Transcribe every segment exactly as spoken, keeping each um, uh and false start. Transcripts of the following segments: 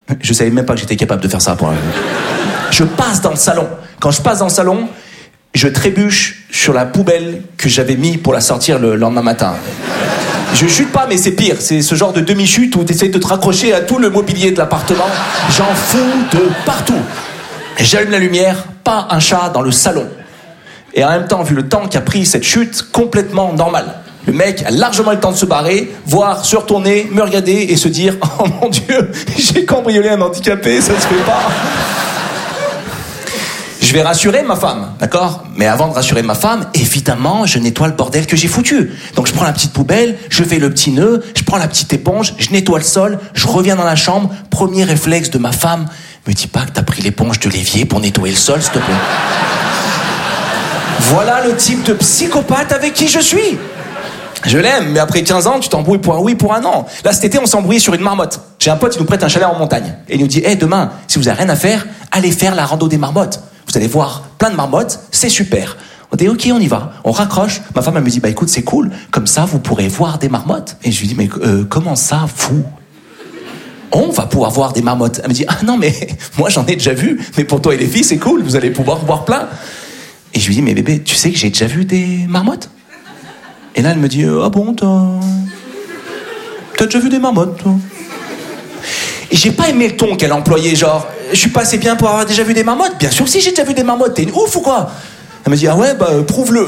Je savais même pas que j'étais capable de faire ça. Pour un... Je passe dans le salon. Quand je passe dans le salon, je trébuche sur la poubelle que j'avais mis pour la sortir le lendemain matin. Je chute pas, mais c'est pire. C'est ce genre de demi-chute où tu essayes de te raccrocher à tout le mobilier de l'appartement. J'en fous de partout. J'allume la lumière, pas un chat dans le salon. Et en même temps, vu le temps qu'a pris cette chute, complètement normal. Le mec a largement le temps de se barrer, voire se retourner, me regarder et se dire « Oh mon Dieu, j'ai cambriolé un handicapé, ça se fait pas !» Je vais rassurer ma femme, d'accord ? Mais avant de rassurer ma femme, évidemment, je nettoie le bordel que j'ai foutu. Donc je prends la petite poubelle, je fais le petit nœud, je prends la petite éponge, je nettoie le sol, je reviens dans la chambre. Premier réflexe de ma femme, me dis pas que t'as pris l'éponge de l'évier pour nettoyer le sol, s'il te plaît. Voilà le type de psychopathe avec qui je suis. Je l'aime, mais après quinze ans, tu t'embrouilles pour un oui, pour un non. Là, cet été, on s'est embrouillé sur une marmotte. J'ai un pote, il nous prête un chalet en montagne. Et il nous dit, hé, hey, demain, si vous avez rien à faire, allez faire la rando des marmottes. Vous allez voir plein de marmottes, c'est super. On dit, ok, on y va. On raccroche. Ma femme, elle me dit, bah écoute, c'est cool. Comme ça, vous pourrez voir des marmottes. Et je lui dis, mais euh, comment ça, fou ? On va pouvoir voir des marmottes. Elle me dit, ah non, mais moi, j'en ai déjà vu. Mais pour toi et les filles, c'est cool. Vous allez pouvoir voir plein. Et je lui dis, mais bébé, tu sais que j'ai déjà vu des marmottes ? Et là, elle me dit, ah bon, t'as... T'as déjà vu des marmottes, toi ? Et j'ai pas aimé le ton qu'elle employait, genre, je suis pas assez bien pour avoir déjà vu des marmottes. Bien sûr que si, j'ai déjà vu des marmottes, t'es une ouf ou quoi ? Elle me dit, ah ouais, bah, euh, prouve-le.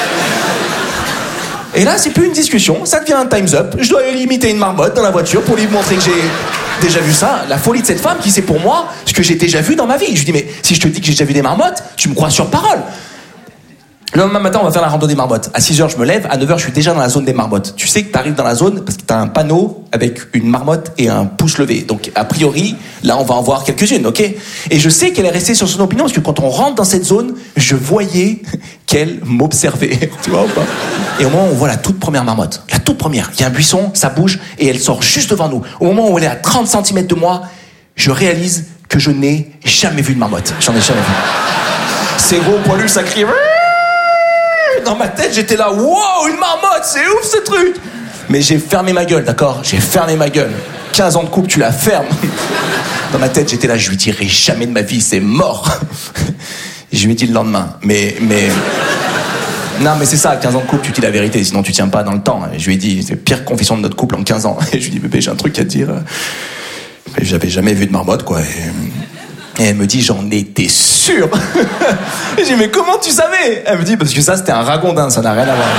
Et là, c'est plus une discussion, ça devient un time's up. Je dois aller imiter une marmotte dans la voiture pour lui montrer que j'ai déjà vu ça. La folie de cette femme qui sait pour moi ce que j'ai déjà vu dans ma vie. Je lui dis, mais si je te dis que j'ai déjà vu des marmottes, tu me crois sur parole. Le lendemain matin, on va faire la randonnée des marmottes. À six heures, je me lève. À neuf heures, je suis déjà dans la zone des marmottes. Tu sais que t'arrives dans la zone parce que t'as un panneau avec une marmotte et un pouce levé. Donc, a priori, là, on va en voir quelques-unes, ok ? Et je sais qu'elle est restée sur son opinion parce que quand on rentre dans cette zone, je voyais qu'elle m'observait. Tu vois ou pas ? Et au moment où on voit la toute première marmotte, la toute première, il y a un buisson, ça bouge et elle sort juste devant nous. Au moment où elle est à trente centimètres de moi, je réalise que je n'ai jamais vu de marmotte. J'en ai jamais vu. C'est gros, poilu, ça crie... Dans ma tête, j'étais là, wow, une marmotte, c'est ouf ce truc. Mais j'ai fermé ma gueule, d'accord ? J'ai fermé ma gueule. quinze ans de couple, tu la fermes. Dans ma tête, j'étais là, je lui dirai jamais de ma vie, c'est mort. Je lui ai dit le lendemain, mais, mais... Non, mais c'est ça, quinze ans de couple, tu dis la vérité, sinon tu tiens pas dans le temps. Et je lui ai dit, c'est la pire confession de notre couple en quinze ans. Et je lui ai dit, bébé, j'ai un truc à te dire. Mais j'avais jamais vu de marmotte, quoi. Et... Et elle me dit, j'en étais sûr. Et j'ai dit, mais comment tu savais ? Elle me dit, parce que ça, c'était un ragondin, ça n'a rien à voir.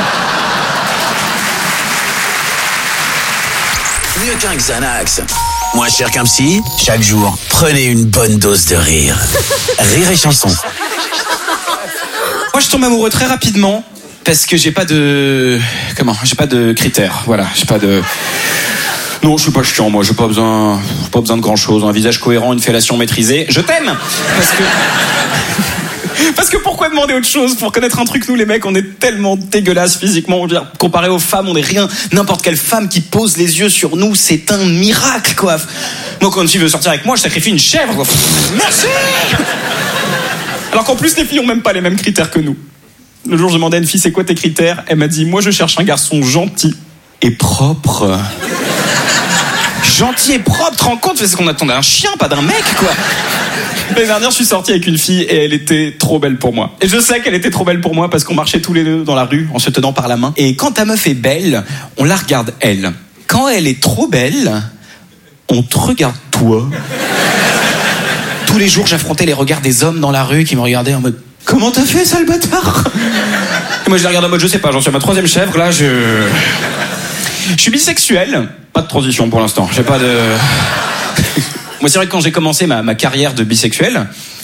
Mieux qu'un Xanax, moins cher qu'un psy, chaque jour, prenez une bonne dose de rire. Rire et chanson. Moi, je tombe amoureux très rapidement, parce que j'ai pas de... Comment ? J'ai pas de critères, voilà, j'ai pas de... Non, je suis pas chiant, moi, j'ai pas besoin, pas besoin de grand chose. Un visage cohérent, une fellation maîtrisée. Je t'aime! Parce que, parce que pourquoi demander autre chose? Pour connaître un truc, nous, les mecs, on est tellement dégueulasses physiquement. On veut dire, comparé aux femmes, on est rien. N'importe quelle femme qui pose les yeux sur nous, c'est un miracle, quoi. Moi, quand une fille veut sortir avec moi, je sacrifie une chèvre, quoi. Pff, merci! Alors qu'en plus, les filles ont même pas les mêmes critères que nous. Le jour, je demandais à une fille, c'est quoi tes critères? Elle m'a dit, moi, je cherche un garçon gentil et propre. Gentil et propre, tu te rends compte? C'est ce qu'on attendait d'un chien, pas d'un mec, quoi. L'année dernière, je suis sorti avec une fille et elle était trop belle pour moi. Et je sais qu'elle était trop belle pour moi parce qu'on marchait tous les deux dans la rue en se tenant par la main. Et quand ta meuf est belle, on la regarde elle. Quand elle est trop belle, on te regarde toi. Tous les jours, j'affrontais les regards des hommes dans la rue qui me regardaient en mode « Comment t'as fait, sale bâtard ?» Et moi, je les regarde en mode « Je sais pas, j'en suis à ma troisième chèvre, là, je... » Je suis bisexuel. Pas de transition pour l'instant. J'ai pas de... Moi, c'est vrai que quand j'ai commencé ma, ma carrière de bisexuel,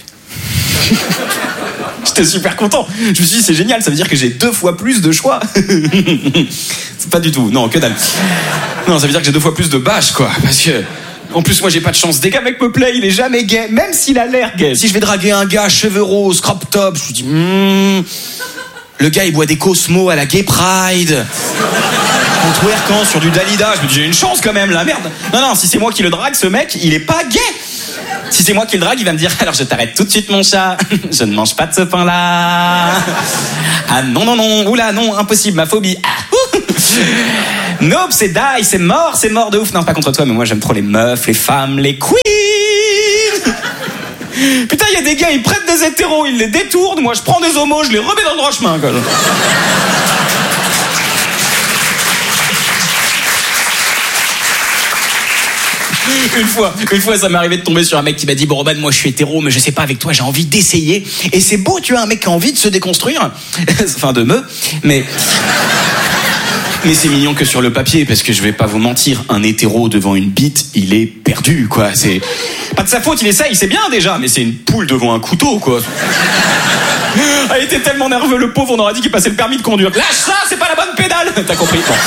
j'étais super content. Je me suis dit, c'est génial, ça veut dire que j'ai deux fois plus de choix. C'est pas du tout. Non, que dalle. Non, ça veut dire que j'ai deux fois plus de bâches, quoi. Parce que... En plus, moi, j'ai pas de chance. Dès qu'un mec me plaît, il est jamais gay, même s'il a l'air gay. Si je vais draguer un gars, cheveux roses, crop top, je me dis, hmm, le gars, il boit des Cosmo à la Gay Pride. En twerkant sur du Dalida, je me dis, j'ai une chance quand même, la merde. Non, non, si c'est moi qui le drague, ce mec, il est pas gay. Si c'est moi qui le drague, il va me dire, alors je t'arrête tout de suite, mon chat. Je ne mange pas de ce pain-là. Ah non, non, non, oula, non, impossible, ma phobie. Ah, Nope, c'est die, c'est mort, c'est mort de ouf. Non, pas contre toi, mais moi j'aime trop les meufs, les femmes, les queens. Putain, il y a des gars, ils prêtent des hétéros, ils les détournent. Moi, je prends des homos, je les remets dans le droit chemin, quoi. Une fois, une fois, ça m'est arrivé de tomber sur un mec qui m'a dit « Bon, Roman, moi, je suis hétéro, mais je sais pas, avec toi, j'ai envie d'essayer. » Et c'est beau, tu vois, un mec qui a envie de se déconstruire. Enfin, de me. Mais... Mais c'est mignon que sur le papier, parce que je vais pas vous mentir, un hétéro devant une bite, il est perdu, quoi. C'est pas de sa faute, il essaye, c'est bien déjà, mais c'est une poule devant un couteau, quoi. Ah, il était tellement nerveux, le pauvre, on aurait dit qu'il passait le permis de conduire. Lâche ça, c'est pas la bonne pédale. T'as compris, quoi.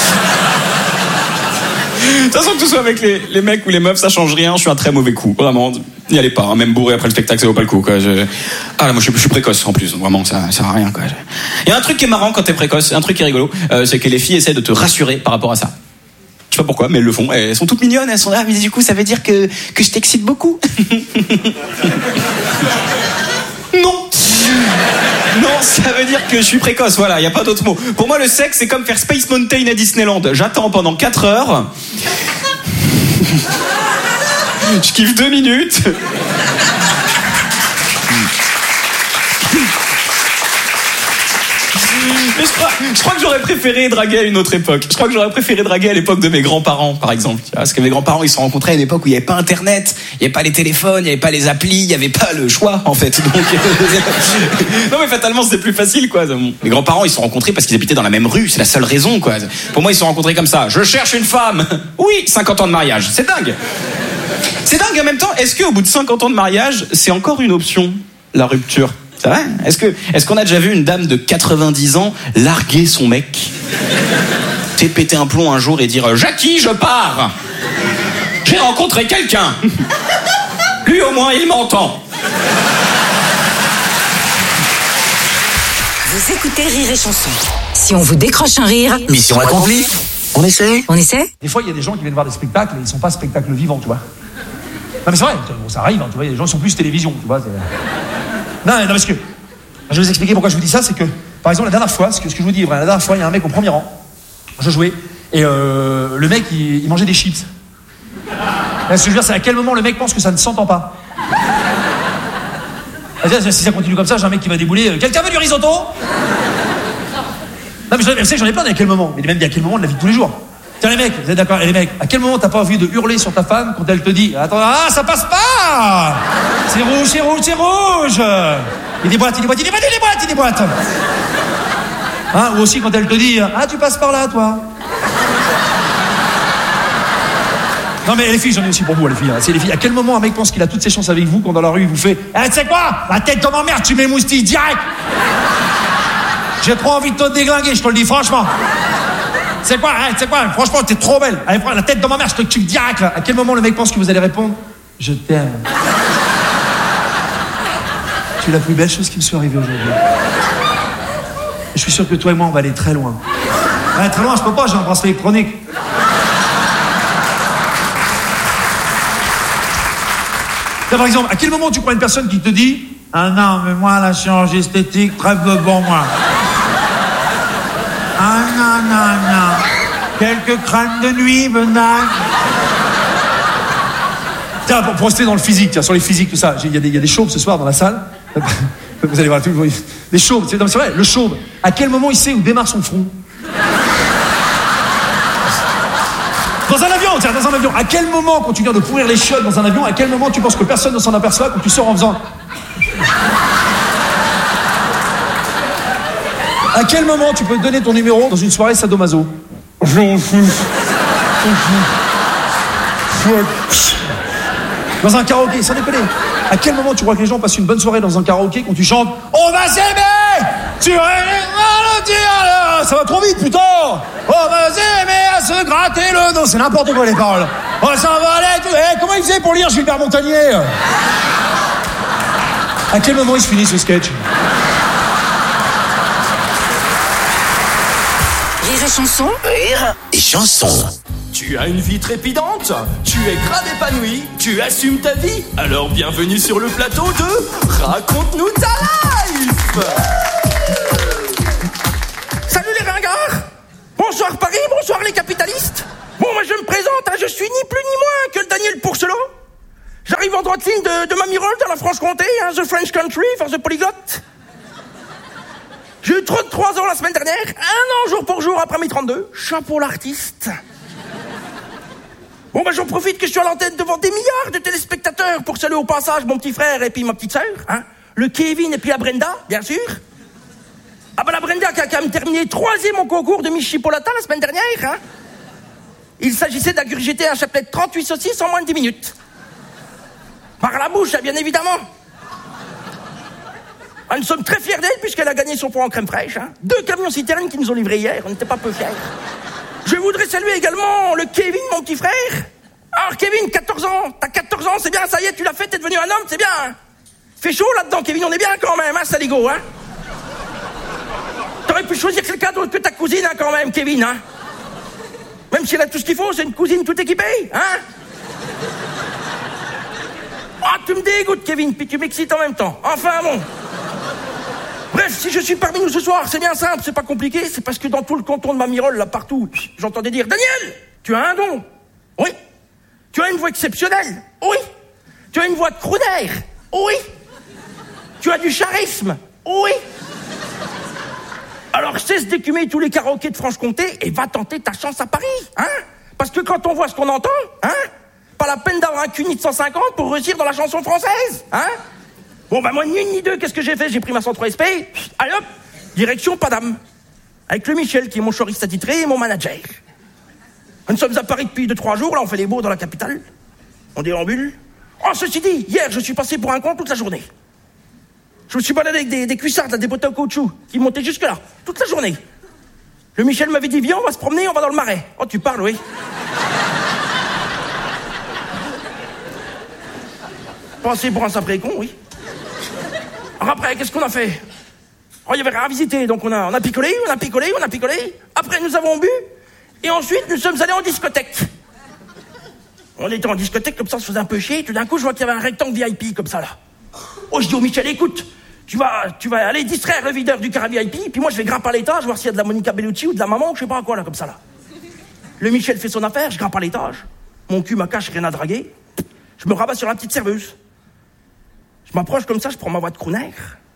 De toute façon, que ce soit avec les, les mecs ou les meufs, ça change rien. Je suis un très mauvais coup, vraiment. N'y allez pas, hein. Même bourré après le spectacle, ça vaut pas le coup, quoi. Je... Ah là, moi, je suis, je suis précoce en plus. Vraiment, ça, ça sert à rien, quoi. Il y a un truc qui est marrant quand t'es précoce, un truc qui est rigolo, euh, c'est que les filles essaient de te rassurer par rapport à ça. Je sais pas pourquoi, mais elles le font. Elles sont toutes mignonnes. Elles sont là, mais du coup, ça veut dire que que je t'excite beaucoup. Non. Non, ça veut dire que je suis précoce, voilà, il n'y a pas d'autre mot. Pour moi, le sexe, c'est comme faire Space Mountain à Disneyland. J'attends pendant quatre heures. Je kiffe deux minutes. Mais je crois, je crois que j'aurais préféré draguer à une autre époque. Je crois que j'aurais préféré draguer à l'époque de mes grands-parents, par exemple. Parce que mes grands-parents, ils se sont rencontrés à une époque où il n'y avait pas Internet, il n'y avait pas les téléphones, il n'y avait pas les applis, il n'y avait pas le choix, en fait. Donc... non, mais fatalement, c'était plus facile, quoi. Mes grands-parents, ils se sont rencontrés parce qu'ils habitaient dans la même rue. C'est la seule raison, quoi. Pour moi, ils se sont rencontrés comme ça. Je cherche une femme. Oui, cinquante ans de mariage. C'est dingue. C'est dingue en même temps. Est-ce qu'au bout de cinquante ans de mariage, c'est encore une option, la rupture? C'est vrai? Est-ce que, est-ce qu'on a déjà vu une dame de quatre-vingt-dix ans larguer son mec? Tu sais, péter un plomb un jour et dire « Jackie, je pars! J'ai rencontré quelqu'un! Lui, au moins, il m'entend! » Vous écoutez Rire et Chanson. Si on vous décroche un rire... Mission accomplie. On essaie? On essaie? Des fois, il y a des gens qui viennent voir des spectacles et ils sont pas spectacles vivants, tu vois. Non, mais c'est vrai, bon, ça arrive, hein, tu vois, il y a des gens qui sont plus télévision, tu vois. Non, non, parce que, je vais vous expliquer pourquoi je vous dis ça, c'est que, par exemple, la dernière fois, ce que, ce que je vous dis, la dernière fois, il y a un mec au premier rang, je jouais, et euh, le mec, il, il mangeait des chips. Là, ce que je veux dire, c'est à quel moment le mec pense que ça ne s'entend pas. Si ça continue comme ça, j'ai un mec qui va débouler, quelqu'un veut du risotto? Non, mais je sais que j'en ai plein, mais à quel moment? Mais même à quel moment de la vie de tous les jours? Tiens les mecs, vous êtes d'accord? Et les mecs, à quel moment t'as pas envie de hurler sur ta femme quand elle te dit « Attends, ah, ça passe pas! C'est rouge, c'est rouge, c'est rouge !» Il déboîte, il déboîte, il déboîte, il déboîte, il déboîte. Hein, ou aussi quand elle te dit « Ah, tu passes par là, toi !» Non mais les filles, j'en ai aussi pour vous, les filles. Hein. C'est les filles. À quel moment un mec pense qu'il a toutes ses chances avec vous quand dans la rue il vous fait « Eh, tu sais quoi? La tête comme emmerde, tu m'émoustilles direct! J'ai trop envie de te déglinguer, je te le dis franchement. » C'est quoi, hein, c'est quoi, franchement, t'es trop belle. Allez, prends la tête dans ma mère, je te tue direct, là. À quel moment le mec pense que vous allez répondre « Je t'aime. » Tu es la plus belle chose qui me soit arrivée aujourd'hui. Je suis sûr que toi et moi, on va aller très loin. Ouais, très loin, je peux pas, j'ai un bracelet électronique. Là, par exemple, à quel moment tu crois une personne qui te dit « Ah non, mais moi, la chirurgie esthétique, trêve de bon, moi. » Ah non, non, non. Quelques crânes de nuit, benignes. Tiens, pour, pour rester dans le physique, tiens, sur les physiques, tout ça, il y, y a des chauves ce soir dans la salle. Vous allez voir, tout, des chauves, c'est, c'est vrai, le chauve, à quel moment il sait où démarre son front? Dans un avion, tiens, dans un avion. À quel moment, quand tu viens de pourrir les chiottes dans un avion, à quel moment tu penses que personne ne s'en aperçoit quand tu sors en faisant... À quel moment tu peux donner ton numéro dans une soirée sadomaso? Dans un karaoké, sans déconner. À quel moment tu crois que les gens passent une bonne soirée dans un karaoké quand tu chantes « On va s'aimer! Tu es... Ça va trop vite, putain! On va s'aimer à se gratter le dos! » C'est n'importe quoi les paroles. « On s'en va aller... Hey, comment il faisait pour lire Gilbert Montagnier? » À quel moment il se finit ce sketch? Rire et Chanson. Rire et Chanson. Tu as une vie trépidante, tu es grave épanoui, tu assumes ta vie. Alors bienvenue sur le plateau de Raconte-nous ta life. Salut les ringards. Bon Bonsoir Paris, bonsoir les capitalistes. Bon, moi je me présente, hein, je suis ni plus ni moins que le Daniel Pourcelot. J'arrive en droite ligne de, de Mamirol dans la Franche-Comté, hein, the French country for the polyglotte. J'ai eu trente-trois ans la semaine dernière, un an jour pour jour après mes trente-deux. Chapeau l'artiste. Bon, bah j'en profite que je suis à l'antenne devant des milliards de téléspectateurs pour saluer au passage mon petit frère et puis ma petite sœur, hein. Le Kevin et puis la Brenda, bien sûr. Ah bah la Brenda qui a quand même terminé troisième au concours de Miss Chipolata la semaine dernière, hein. Il s'agissait d'ingurgiter un chapelet de trente-huit saucisses en moins de dix minutes. Par la bouche, bien évidemment. Ah, nous sommes très fiers d'elle puisqu'elle a gagné son pot en crème fraîche, hein. Deux camions citernes qui nous ont livrés hier, on n'était pas peu fiers. Je voudrais saluer également le Kevin, mon petit frère. Alors Kevin, quatorze ans, t'as quatorze ans, c'est bien, ça y est, tu l'as fait, t'es devenu un homme, c'est bien. Hein. Fait chaud là-dedans, Kevin, on est bien quand même, hein, saligo, hein. T'aurais pu choisir quelqu'un d'autre que ta cousine, hein, quand même, Kevin, hein. Même si elle a tout ce qu'il faut, c'est une cousine tout équipée, hein. Ah, tu me dégoûtes, Kevin, puis tu m'excites en même temps. Enfin, bon. Bref, si je suis parmi nous ce soir, c'est bien simple, c'est pas compliqué, c'est parce que dans tout le canton de Mamirol, là, partout, j'entendais dire « Daniel, tu as un don !» Oui. Tu as une voix exceptionnelle. Oui. Tu as une voix de crooner. Oui. Tu as du charisme. Oui. Alors cesse d'écumer tous les karaokés de Franche-Comté et va tenter ta chance à Paris, hein. Parce que quand on voit ce qu'on entend, hein, pas la peine d'avoir un cuni de cent cinquante pour réussir dans la chanson française, hein. Bon, bah moi, ni une ni deux, qu'est-ce que j'ai fait? J'ai pris ma cent trois S P, allez hop, direction Padam. Avec le Michel, qui est mon choriste attitré et mon manager. Nous sommes à Paris depuis deux, trois jours, là, on fait les beaux dans la capitale. On déambule. Oh, ceci dit, hier, je suis passé pour un con toute la journée. Je me suis baladé avec des, des cuissards, là, des bottes en caoutchouc, qui montaient jusque-là, toute la journée. Le Michel m'avait dit, viens, on va se promener, on va dans le marais. Oh, tu parles, oui. Passé pour un sapré con, oui. Alors après, qu'est-ce qu'on a fait? Oh, il y avait rien à visiter, donc on a, on a picolé, on a picolé, on a picolé. Après, nous avons bu, et ensuite, nous sommes allés en discothèque. On était en discothèque, comme ça, on se faisait un peu chier, et tout d'un coup, je vois qu'il y avait un rectangle V I P, comme ça, là. Oh, je dis au Michel, écoute, tu vas, tu vas aller distraire le videur du car V I P, puis moi, je vais grimper à l'étage, voir s'il y a de la Monica Bellucci ou de la maman, ou je sais pas quoi, là, comme ça, là. Le Michel fait son affaire, je grimpe à l'étage. Mon cul, ma cache, rien à draguer. Je me rabats sur la petite serveuse. Je m'approche comme ça, je prends ma voix de crooner.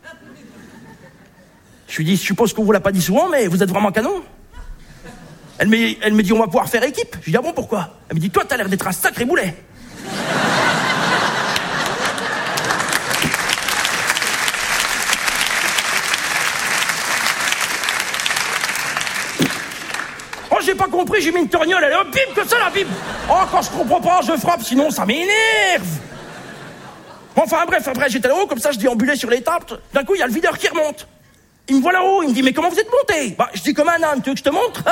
Je lui dis, je suppose qu'on vous l'a pas dit souvent, mais vous êtes vraiment canon. Elle me, elle me dit, on va pouvoir faire équipe. Je lui dis, ah bon, pourquoi? Elle me dit, toi, t'as l'air d'être un sacré boulet. Oh, j'ai pas compris, j'ai mis une torgnole, elle est hop, bim, que ça, là, bim. Oh, quand je comprends pas, je frappe, sinon ça m'énerve. Enfin bref, après j'étais là-haut, comme ça je déambulais sur les tables. D'un coup, il y a le videur qui remonte. Il me voit là-haut, il me dit, mais comment vous êtes monté? Bah, je dis comme un âne, tu veux que je te montre?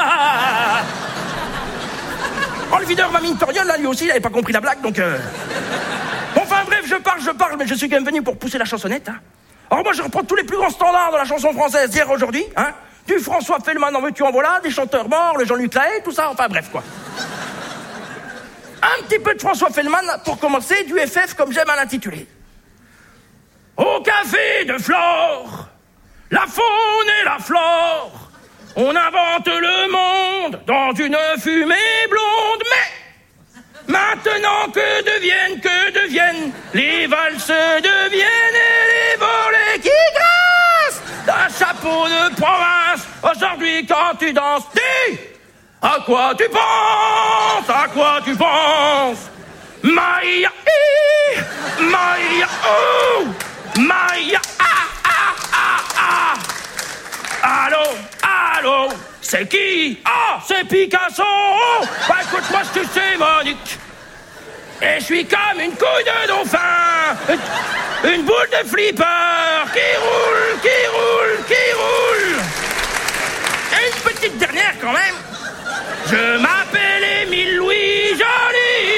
Oh, le videur m'a mis une torgnole, là, lui aussi, il avait pas compris la blague, donc... Euh... Enfin bref, je parle, je parle, mais je suis quand même venu pour pousser la chansonnette, hein. Alors moi, je reprends tous les plus grands standards de la chanson française d'hier aujourd'hui, hein. Du François Fellman, en veux-tu, en voilà, des chanteurs morts, le Jean-Luc Lahaye, tout ça, enfin bref, quoi. Un petit peu de François Fellman, pour commencer, du F F comme j'aime à l'intituler. Au café de Flore, la faune et la flore, on invente le monde dans une fumée blonde. Mais maintenant que deviennent, que deviennent, les valses deviennent et les volets qui grincent d'un chapeau de province. Aujourd'hui quand tu danses, dis, à quoi tu penses, à quoi tu penses? Maïa, i, Maïa, oh, Maïa, ah, ah, ah, ah. Allô, allô, c'est qui? Ah, c'est Picasso. Bah écoute, moi je sais Monique. Et je suis comme une couille de dauphin, une, une boule de flipper qui roule, qui roule, qui roule. Et une petite dernière quand même. Je m'appelle Émile Louis Joly.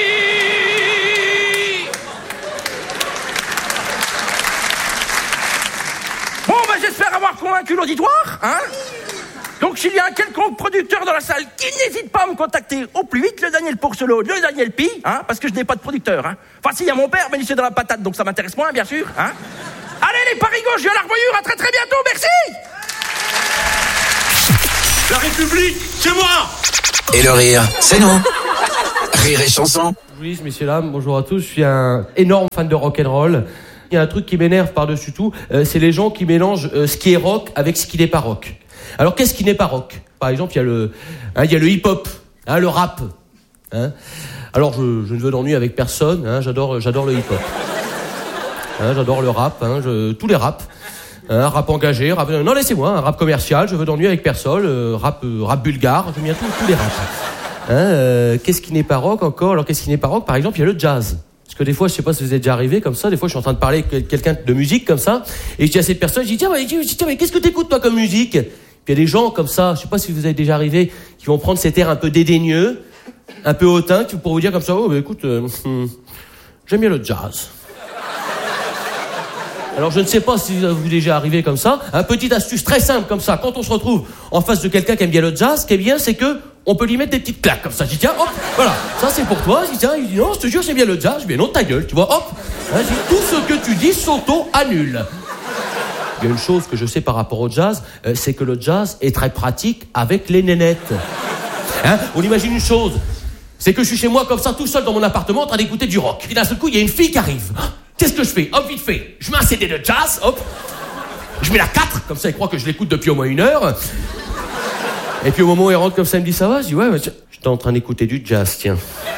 Bon, bah j'espère avoir convaincu l'auditoire, hein. Donc s'il y a un quelconque producteur dans la salle qui n'hésite pas à me contacter au plus vite, le Daniel Pourcelot, le Daniel Pi, hein, parce que je n'ai pas de producteur, hein. Enfin, si, il y a mon père, mais il c'est dans la patate, donc ça m'intéresse moins, bien sûr, hein. Allez, les parigots, je viens à la revoyure, à très très bientôt, merci. La République C'est moi. Et le rire, c'est nous. Rire et chanson. Oui, messieurs, dames, bonjour à tous. Je suis un énorme fan de rock'n'roll. Il y a un truc qui m'énerve par-dessus tout, euh, c'est les gens qui mélangent euh, ce qui est rock avec ce qui n'est pas rock. Alors, qu'est-ce qui n'est pas rock ? Par exemple, il y a le, hein, il y a le hip-hop, hein, le rap. Hein. Alors, je, je ne veux d'ennui avec personne. Hein, j'adore, j'adore le hip-hop. Hein, j'adore le rap, hein, je, tous les raps. Hein, rap engagé, rap, non laissez-moi, un rap commercial. Je veux d'ennui avec personne. Euh, rap, euh, rap bulgare. J'aime bien tous, tous les raps. Hein, euh, qu'est-ce qui n'est pas rock encore ? Alors, qu'est-ce qui n'est pas rock ? Par exemple, il y a le jazz. Parce que des fois, je sais pas si vous êtes déjà arrivé comme ça, des fois je suis en train de parler avec quelqu'un de musique comme ça, et je dis à cette personne, je dis tiens, mais, je dis, tiens, mais qu'est-ce que t'écoutes toi comme musique ? Puis il y a des gens comme ça, je sais pas si vous êtes déjà arrivé, qui vont prendre cet air un peu dédaigneux, un peu hautain, pour vous dire comme ça, oh bah écoute, euh, hmm, j'aime bien le jazz. Alors je ne sais pas si vous êtes déjà arrivé comme ça, un petite astuce très simple comme ça, quand on se retrouve en face de quelqu'un qui aime bien le jazz, ce qui est bien c'est que on peut lui mettre des petites claques comme ça. Je dis tiens, hop, voilà, ça c'est pour toi. Je dis tiens, il dit non, je te jure, c'est bien le jazz. Je dis non, ta gueule, tu vois, hop. Hein, je dis, tout ce que tu dis s'auto-annule. Il y a une chose que je sais par rapport au jazz, euh, c'est que le jazz est très pratique avec les nénettes. Hein, on imagine une chose, c'est que je suis chez moi comme ça, tout seul dans mon appartement, en train d'écouter du rock. Et d'un seul coup, il y a une fille qui arrive. Qu'est-ce que je fais ? Hop, vite fait. Je mets un C D de jazz, hop. Je mets la quatre, comme ça, il croit que je l'écoute depuis au moins une heure. Et puis au moment où elle rentre comme ça, elle me dit ça va ? Je dis ouais, mais j'étais en train d'écouter du jazz, tiens.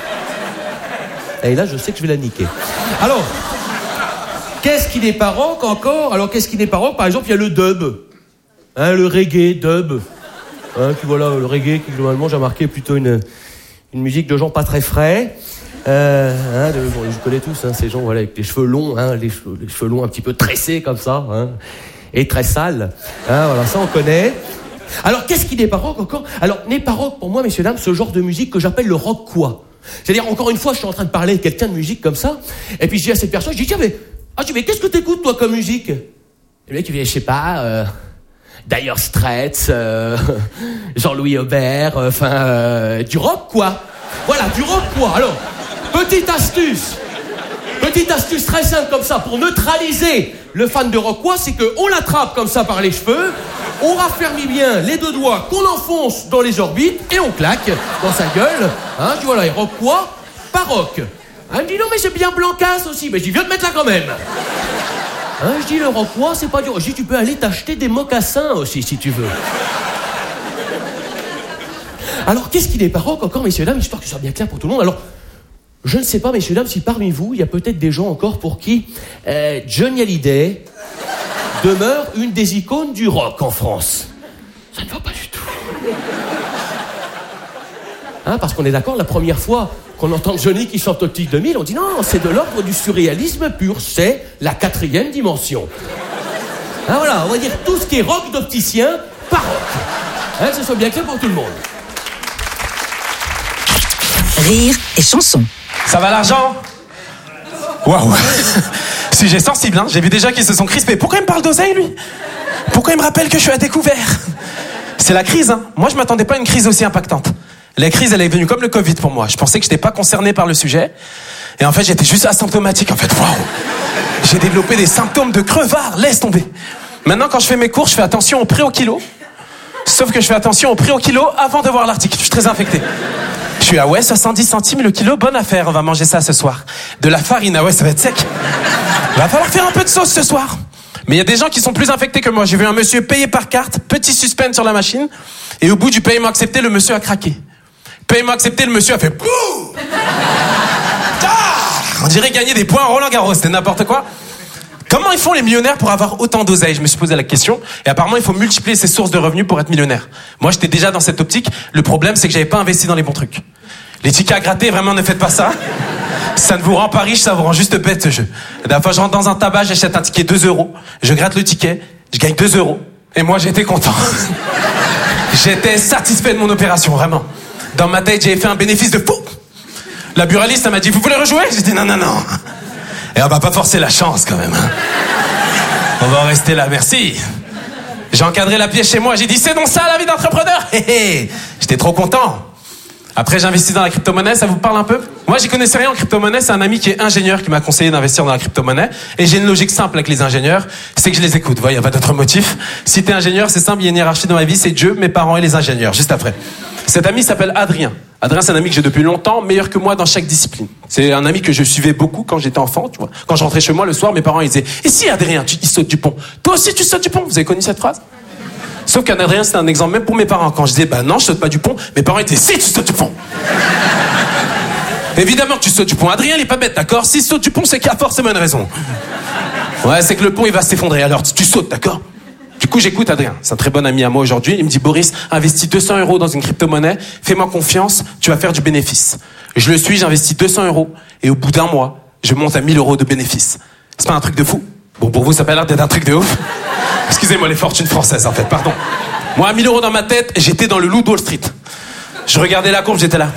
Et là, je sais que je vais la niquer. Alors, qu'est-ce qui n'est pas rock encore ? Alors, qu'est-ce qui n'est pas rock ? Par exemple, il y a le dub. Hein, le reggae, dub. Hein, puis voilà, le reggae, qui globalement, j'ai remarqué, plutôt une, une musique de gens pas très frais. Euh, hein, de, bon, je connais tous, hein, ces gens voilà, avec les cheveux longs, hein, les, cheveux, les cheveux longs un petit peu tressés comme ça, hein, et très sales. Hein, voilà, ça on connaît. Alors, qu'est-ce qui n'est pas rock encore ? Alors, n'est pas rock pour moi, messieurs, dames, ce genre de musique que j'appelle le rock quoi ? C'est-à-dire, encore une fois, je suis en train de parler avec quelqu'un de musique comme ça, et puis je dis à cette personne, je dis, tiens, mais, ah, je dis, mais qu'est-ce que t'écoutes, toi, comme musique ? Et le mec, il dit, je sais pas, euh, Dire Straits, euh, Jean-Louis Aubert, enfin, euh, du rock quoi ? Voilà, du rock quoi ? Alors, petite astuce, petite astuce très simple comme ça, pour neutraliser le fan de rock quoi, c'est qu'on l'attrape comme ça par les cheveux, on raffermit bien les deux doigts qu'on enfonce dans les orbites et on claque dans sa gueule. Hein, je dis voilà, et rock quoi ? Pas rock. Hein, il me dit non mais c'est bien Blancas aussi. Mais je dis viens te mettre là quand même. Hein, je dis le rock quoi c'est pas du rock. Je dis tu peux aller t'acheter des mocassins aussi si tu veux. Alors qu'est-ce qui n'est pas rock encore, messieurs dames, histoire que ce soit bien clair pour tout le monde. Alors je ne sais pas, messieurs dames, si parmi vous il y a peut-être des gens encore pour qui euh, Johnny Hallyday demeure une des icônes du rock en France. Ça ne va pas du tout. Hein, parce qu'on est d'accord, la première fois qu'on entend Johnny qui chante Optique deux mille, on dit non, c'est de l'ordre du surréalisme pur, c'est la quatrième dimension. Hein, voilà, on va dire tout ce qui est rock d'opticien, pas rock. Hein, que ce soit bien clair pour tout le monde. Rire et chanson. Ça va l'argent ? Waouh. Sujet sensible, hein. J'ai vu des gens qui se sont crispés. Pourquoi il me parle d'oseille, lui ? Pourquoi il me rappelle que je suis à découvert ? C'est la crise, hein. Moi, je m'attendais pas à une crise aussi impactante. La crise, elle est venue comme le Covid pour moi. Je pensais que j'étais pas concerné par le sujet. Et en fait, j'étais juste asymptomatique, en fait. Waouh. J'ai développé des symptômes de crevard. Laisse tomber. Maintenant, quand je fais mes cours, je fais attention au prix au kilo. Sauf que je fais attention au prix au kilo avant de voir l'article. Je suis très infecté. Je suis à ouais, soixante-dix centimes le kilo, bonne affaire, on va manger ça ce soir. De la farine, ah ouais, ça va être sec. Va falloir faire un peu de sauce ce soir. Mais il y a des gens qui sont plus infectés que moi. J'ai vu un monsieur payer par carte, petit suspense sur la machine, et au bout du paiement accepté, le monsieur a craqué. Paiement accepté, le monsieur a fait bouh. Ah, on dirait gagner des points à Roland Garros, c'était n'importe quoi. Comment ils font les millionnaires pour avoir autant d'oseille ? Je me suis posé la question. Et apparemment, il faut multiplier ses sources de revenus pour être millionnaire. Moi, j'étais déjà dans cette optique. Le problème, c'est que j'avais pas investi dans les bons trucs. Les tickets à gratter, vraiment, ne faites pas ça. Ça ne vous rend pas riche, ça vous rend juste bête, ce jeu. La dernière fois, je rentre dans un tabac, j'achète un ticket deux euros. Je gratte le ticket, je gagne deux euros. Et moi, j'étais content. J'étais satisfait de mon opération, vraiment. Dans ma tête, j'avais fait un bénéfice de fou. La buraliste, elle m'a dit, vous voulez rejouer ? J'ai dit, non, non, non. Et on va pas forcer la chance, quand même. Hein. On va en rester là, merci. J'ai encadré la pièce chez moi, j'ai dit, c'est donc ça, la vie d'entrepreneur ? J'étais trop content. Après, j'ai investi dans la crypto-monnaie, ça vous parle un peu ? Moi, j'y connaissais rien en crypto-monnaie, c'est un ami qui est ingénieur qui m'a conseillé d'investir dans la crypto-monnaie. Et j'ai une logique simple avec les ingénieurs, c'est que je les écoute. Il n'y a pas d'autre motif. Si t'es ingénieur, c'est simple, il y a une hiérarchie dans ma vie, c'est Dieu, mes parents et les ingénieurs, juste après. Cet ami s'appelle Adrien. Adrien, c'est un ami que j'ai depuis longtemps, meilleur que moi dans chaque discipline. C'est un ami que je suivais beaucoup quand j'étais enfant, tu vois. Quand je rentrais chez moi le soir, mes parents ils disaient « Et si Adrien, tu il saute du pont? Toi aussi tu sautes du pont ?» Vous avez connu cette phrase? Sauf qu'un Adrien, c'était un exemple même pour mes parents. Quand je disais « Bah non, je saute pas du pont », mes parents étaient « Si, tu sautes du pont !» Évidemment que tu sautes du pont. Adrien, il est pas bête, d'accord? S'il saute du pont, c'est qu'il y a forcément une raison. Ouais, c'est que le pont, il va s'effondrer. Alors, tu sautes, d'accord? Du coup, j'écoute Adrien. C'est un très bon ami à moi aujourd'hui. Il me dit, Boris, investis deux cents euros dans une crypto-monnaie. Fais-moi confiance, tu vas faire du bénéfice. Je le suis, j'investis deux cents euros. Et au bout d'un mois, je monte à mille euros de bénéfice. C'est pas un truc de fou? Bon, pour vous, ça a pas l'air d'être un truc de ouf. Excusez-moi les fortunes françaises, en fait, pardon. Moi, à mille euros dans ma tête, j'étais dans le loup de Wall Street. Je regardais la courbe, j'étais là.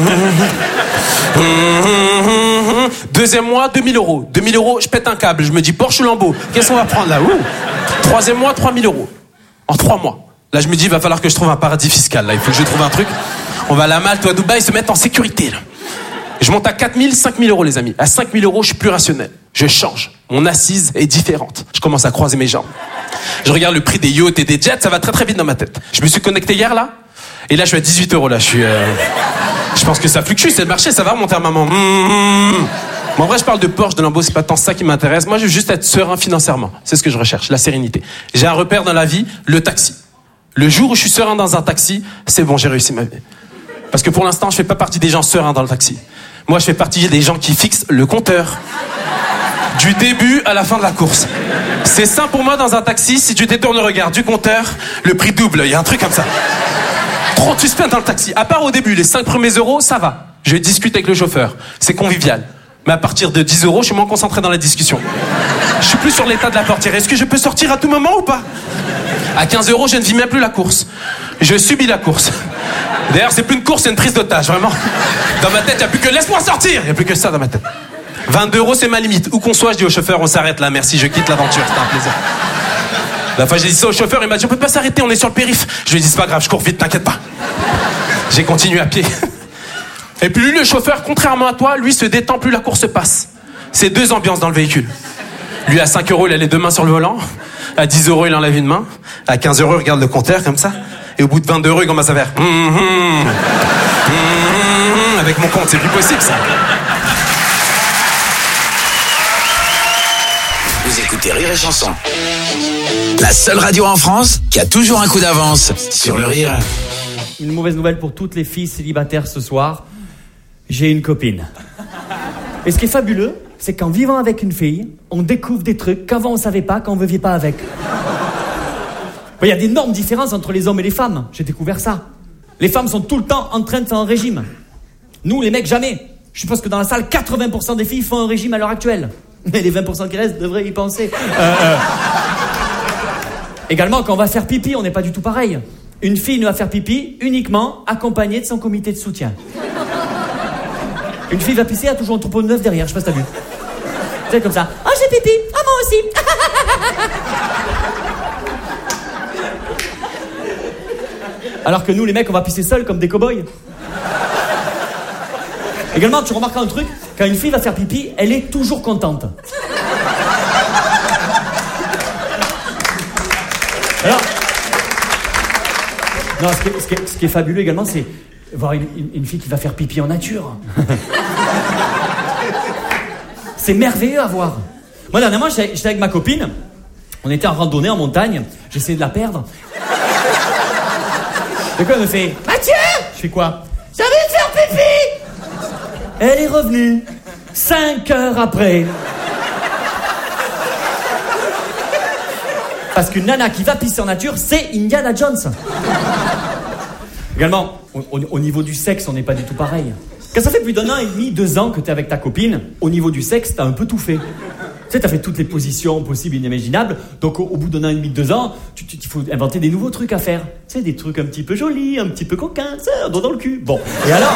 Deuxième mois, deux mille euros. deux mille euros, je pète un câble. Je me dis, Porsche ou Lambo, qu'est-ce qu'on va prendre là? Ouh. Troisième mois, trois mille euros. En trois mois. Là, je me dis, il va falloir que je trouve un paradis fiscal. Là, il faut que je trouve un truc. On va à la Malte ou à Dubaï se mettre en sécurité. Là. Je monte à quatre mille, cinq mille euros, les amis. À cinq mille euros, je suis plus rationnel. Je change. Mon assise est différente. Je commence à croiser mes jambes. Je regarde le prix des yachts et des jets, ça va très très vite dans ma tête. Je me suis connecté hier, là. Et là, je suis à dix-huit euros, là. Je suis, euh... je pense que ça fluctue, c'est le marché, ça va remonter à maman. Mmh. Mais en vrai, je parle de Porsche, de Lambo, c'est pas tant ça qui m'intéresse. Moi, je veux juste être serein financièrement. C'est ce que je recherche, la sérénité. J'ai un repère dans la vie, le taxi. Le jour où je suis serein dans un taxi, c'est bon, j'ai réussi ma vie. Parce que pour l'instant, je fais pas partie des gens sereins dans le taxi. Moi, je fais partie des gens qui fixent le compteur. Du début à la fin de la course. C'est simple pour moi dans un taxi, si tu détournes le regard du compteur, le prix double, il y a un truc comme ça. Trop de suspense dans le taxi. À part au début, les cinq premiers euros, ça va. Je discute avec le chauffeur. C'est convivial. Mais à partir de dix euros, je suis moins concentré dans la discussion. Je suis plus sur l'état de la portière. Est-ce que je peux sortir à tout moment ou pas? À quinze euros, je ne vis même plus la course. Je subis la course. D'ailleurs, c'est plus une course, c'est une prise d'otage, vraiment. Dans ma tête, il n'y a plus que laisse-moi sortir. Il n'y a plus que ça dans ma tête. vingt-deux euros, c'est ma limite. Où qu'on soit, je dis au chauffeur, on s'arrête là, merci, je quitte l'aventure, c'était un plaisir. La fois j'ai dit ça au chauffeur, il m'a dit on peut pas s'arrêter, on est sur le périph. Je lui ai dit c'est pas grave, je cours vite, t'inquiète pas. J'ai continué à pied. Et puis lui, le chauffeur, contrairement à toi, lui se détend, plus la course passe. C'est deux ambiances dans le véhicule. Lui à cinq euros, il a les deux mains sur le volant. À dix euros, il enlève une main. À quinze euros, il regarde le compteur comme ça. Et au bout de vingt-deux euros, il commence à faire mmh, mmh, mmh, mmh, avec mon compte, c'est plus possible ça. Vous écoutez Rire et Chanson. La seule radio en France qui a toujours un coup d'avance sur le rire. Une mauvaise nouvelle pour toutes les filles célibataires ce soir. J'ai une copine. Et ce qui est fabuleux, c'est qu'en vivant avec une fille, on découvre des trucs qu'avant on savait pas, quand on ne vivait pas avec. Il y a d'énormes différences entre les hommes et les femmes. J'ai découvert ça. Les femmes sont tout le temps en train de faire un régime. Nous, les mecs, jamais. Je suppose que dans la salle, quatre-vingts pour cent des filles font un régime à l'heure actuelle. Mais les vingt pour cent qui restent devraient y penser. Euh, euh. Également, quand on va faire pipi, on n'est pas du tout pareil. Une fille ne va faire pipi uniquement accompagnée de son comité de soutien. Une fille va pisser, a toujours un troupeau de neuf derrière, je sais pas si t'as vu. C'est comme ça. Oh, j'ai pipi. Ah, oh, moi aussi. Alors que nous, les mecs, on va pisser seuls comme des cow-boys. Également, tu remarqueras un truc, quand une fille va faire pipi, elle est toujours contente. Alors, non, ce qui est, ce qui est, ce qui est fabuleux également, c'est voir une, une, une fille qui va faire pipi en nature. C'est merveilleux à voir. Moi, dernièrement, j'étais, j'étais avec ma copine, on était en randonnée en montagne, j'essayais de la perdre. Et quoi, elle me fait Mathieu! Je fais quoi? J'ai envie de faire pipi! Elle est revenue cinq heures après. Parce qu'une nana qui va pisser en nature, c'est Indiana Jones. Également, au, au, au niveau du sexe, on n'est pas du tout pareil. Quand ça fait plus d'un an et demi, deux ans que t'es avec ta copine, au niveau du sexe, t'as un peu tout fait. Tu sais, t'as fait toutes les positions possibles et inimaginables, donc au, au bout d'un an et demi, deux ans, il tu, tu, faut inventer des nouveaux trucs à faire. Tu sais, des trucs un petit peu jolis, un petit peu coquins, tu sais, un doigt dans le cul. Bon, et alors...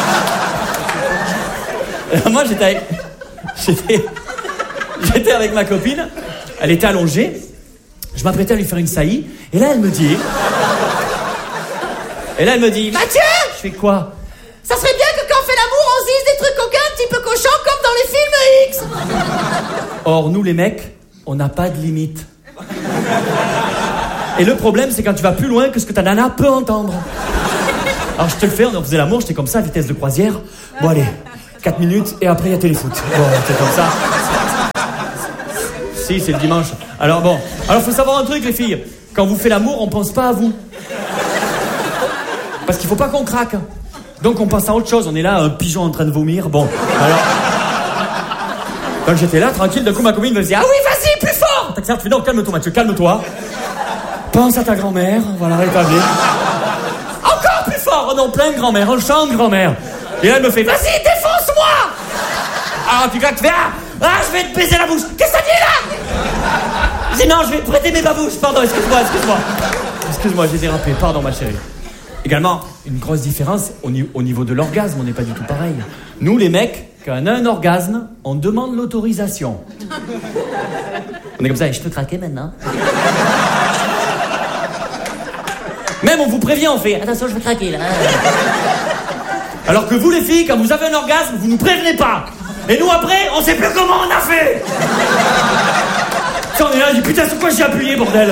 Moi, j'étais avec... j'étais... j'étais avec ma copine, elle était allongée, je m'apprêtais à lui faire une saillie, et là, elle me dit... Et là, elle me dit... Mathieu! Je fais quoi? Ça serait bien que quand on fait l'amour, on se dise des trucs coquins, un petit peu cochons, comme dans les films X. Or, nous, les mecs, on n'a pas de limite. Et le problème, c'est quand tu vas plus loin que ce que ta nana peut entendre. Alors je te le fais, on faisait l'amour, j'étais comme ça, vitesse de croisière. Bon allez, quatre minutes et après il y a téléfoot. Bon, c'est comme ça. Si, c'est le dimanche. Alors bon, alors faut savoir un truc les filles. Quand vous faites l'amour, on pense pas à vous. Parce qu'il faut pas qu'on craque. Donc on pense à autre chose. On est là, un pigeon en train de vomir. Bon, alors... Quand j'étais là, tranquille, d'un coup ma copine me disait « Ah oui, vas-y, plus fort !» T'as tu fais « Non, calme-toi Mathieu, calme-toi. Pense à ta grand-mère, voilà, rétablir. » Encore plus fort. Oh non, plein de grand-mère, un chant de grand-mère. Et là, elle me fait « Vas-y, défonce-moi !» Alors tu craques, tu fais « Ah, ah, je vais te baiser la bouche. Qu'est-ce que ça dit là ?» Je dis « Non, je vais te prêter mes babouches. Pardon, excuse-moi, excuse-moi. Excuse-moi, j'ai dérapé. Pardon, ma chérie. » Également, une grosse différence au, ni- au niveau de l'orgasme, on n'est pas du tout pareil. Nous, les mecs, quand on a un orgasme, on demande l'autorisation. On est comme ça, je peux craquer maintenant. Même on vous prévient, on fait attention, je vais craquer là. Alors que vous, les filles, quand vous avez un orgasme, vous nous prévenez pas. Et nous, après, on sait plus comment on a fait. Ça, on est là, on dit putain, sur quoi j'ai appuyé, bordel.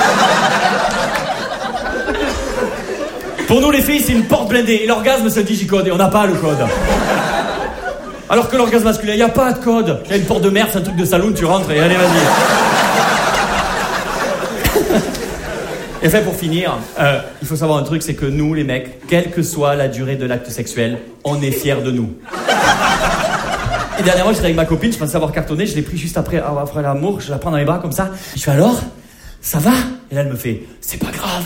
Pour nous, les filles, c'est une porte blindée. Et l'orgasme, c'est un digicode. Et on n'a pas le code. Alors que l'orgasme masculin, il n'y a pas de code. Il y a une porte de merde, c'est un truc de saloon, tu rentres et allez, vas-y. Et fait, pour finir, euh, il faut savoir un truc, c'est que nous, les mecs, quelle que soit la durée de l'acte sexuel, on est fiers de nous. Et dernièrement, j'étais avec ma copine, je pensais avoir cartonné, je l'ai pris juste après avoir fait l'amour, je la prends dans les bras comme ça. Je fais alors, ça va? Et là, elle me fait, c'est pas grave.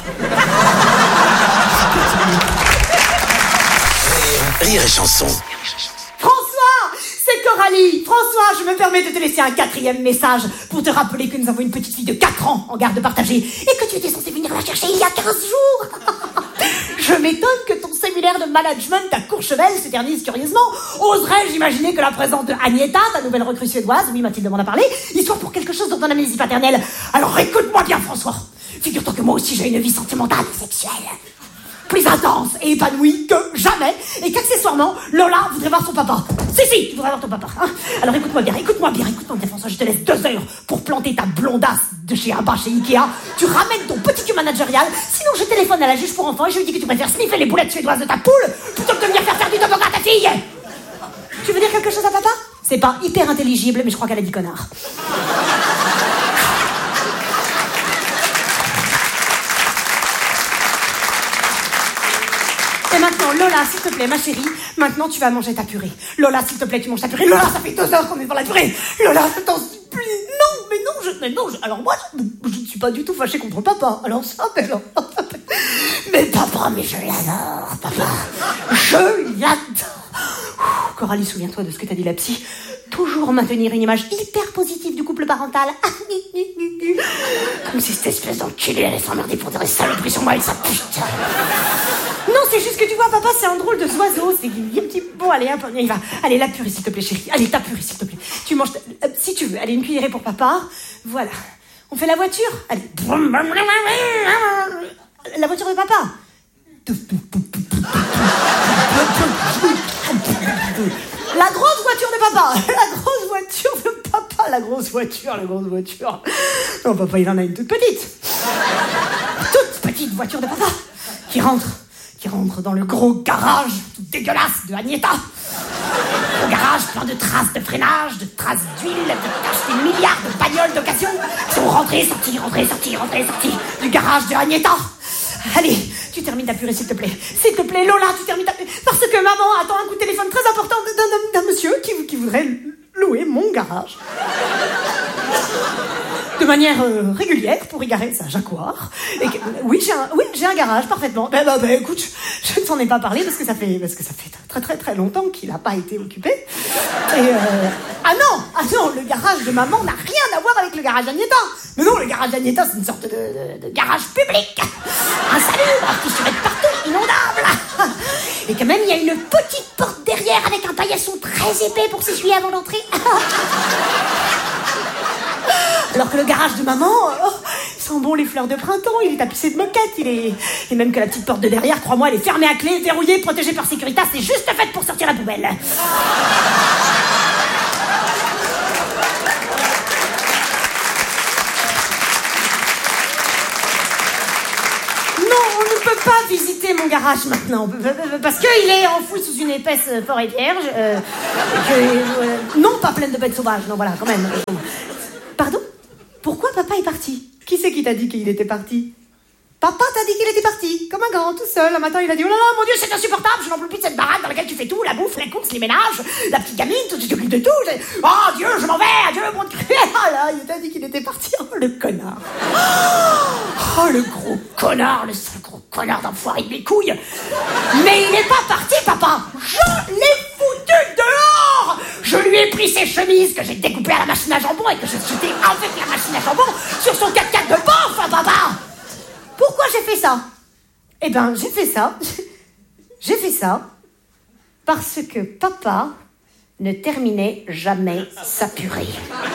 Rire et chanson. François, c'est Coralie. François, je me permets de te laisser un quatrième message pour te rappeler que nous avons une petite fille de quatre ans en garde partagée et que tu étais censé venir la chercher il y a quinze jours. Je m'étonne que ton séminaire de management à Courchevel s'éternise curieusement. Oserais-je imaginer que la présence de Agneta, ta nouvelle recrue suédoise, oui Mathilde m'en a parlé, y soit pour quelque chose dans ton amnésie paternelle. Alors écoute-moi bien François. Figure-toi que moi aussi j'ai une vie sentimentale et sexuelle. Plus intense et épanouie que jamais, et qu'accessoirement, Lola voudrait voir son papa. Si, si, tu voudrais voir ton papa. Hein. Alors écoute-moi bien, écoute-moi bien, écoute-moi bien, François, je te laisse deux heures pour planter ta blondasse de chez Abba, chez Ikea. Tu ramènes ton petit cul managérial, sinon je téléphone à la juge pour enfants et je lui dis que tu préfères sniffer les boulettes suédoises de ta poule plutôt que de venir faire faire du toboggan à ta fille. Tu veux dire quelque chose à papa? C'est pas hyper intelligible, mais je crois qu'elle a dit connard. Et maintenant, Lola, s'il te plaît, ma chérie, maintenant tu vas manger ta purée. Lola, s'il te plaît, tu manges ta purée. Lola, ça fait deux heures qu'on est devant la purée. Lola, je t'en supplie. Non, mais non, je, mais non, je, alors moi, je, je ne suis pas du tout fâchée contre papa. Alors ça, mais alors, mais papa, mais je l'adore, papa. Je l'adore. Coralie, souviens-toi de ce que t'as dit la psy. Toujours maintenir une image hyper positive du couple parental. Comme si cette espèce d'enculé allait s'emmerder pour dire des saloperies sur moi et sa putain. Non, c'est juste que tu vois, papa, c'est un drôle de oiseau. C'est un petit... Bon, allez, hop, il va. Allez, la purée, s'il te plaît, chérie. Allez, ta purée, s'il te plaît. Tu manges... Ta... Euh, si tu veux, allez, une cuillerée pour papa. Voilà. On fait la voiture? Allez. La voiture de papa. La grosse voiture de papa. La grosse voiture de papa. La grosse voiture, la grosse voiture. Non, papa, il en a une toute petite. Toute petite voiture de papa. Qui rentre. Qui rentre dans le gros garage tout dégueulasse de Agneta. Le garage plein de traces de freinage, de traces d'huile, de taches des milliards de bagnoles d'occasion qui sont rentrées, sorties, rentrées, sorties, rentrées, sorties du garage de Agneta. Allez, tu termines ta purée, s'il te plaît. S'il te plaît, Lola, tu termines ta purée. Parce que maman attend un coup de téléphone très important d'un, d'un, d'un monsieur qui, qui voudrait louer mon garage. De manière euh, régulière pour y garer sa Jaguar. Et que, oui, j'ai un, oui, j'ai un garage, parfaitement. Ben, ben, ben écoute, je, je ne t'en ai pas parlé parce que ça fait, parce que ça fait très très très longtemps qu'il n'a pas été occupé. Et euh, ah non, ah non, le garage de maman n'a rien à voir avec le garage d'Agneta. Mais non, le garage d'Agneta, c'est une sorte de, de, de garage public. Un salut, fissuré de partout, inondable. Et quand même, il y a une petite porte derrière avec un paillasson très épais pour s'essuyer avant d'entrer. Alors que le garage de maman, oh, il sent bon les fleurs de printemps, il est tapissé de moquettes, il est... Et même que la petite porte de derrière, crois-moi, elle est fermée à clé, verrouillée, protégée par Securitas, c'est juste faite pour sortir la poubelle. Non, on ne peut pas visiter mon mon garage maintenant. Parce qu'il est enfoui sous une épaisse forêt vierge. Euh, que, euh, non, pas pleine de bêtes sauvages. Non, voilà, quand même. Pardon? Pourquoi papa est parti? Qui c'est qui t'a dit qu'il était parti? Papa t'a dit qu'il était parti, comme un grand, tout seul. Un matin, il a dit, oh là là, mon Dieu, c'est insupportable, je n'en peux plus de cette baraque dans laquelle tu fais tout, la bouffe, les courses, les ménages, la petite gamine, tout, tu t'occupes de tout. Oh Dieu, je m'en vais, adieu, mon Dieu. Ah là, il t'a dit qu'il était parti. Oh, le connard. Oh, le gros connard, le sale gros connard d'enfoiré de mes couilles. Mais il n'est pas parti, papa. Je l'ai foutu dehors. Je lui ai pris ses chemises que j'ai découpées à la machine à jambon et que j'ai jeté avec la machine à jambon sur son quatre-quatre de bouffe, papa. Pourquoi j'ai fait ça? Eh ben, j'ai fait ça. J'ai fait ça parce que papa ne terminait jamais sa purée.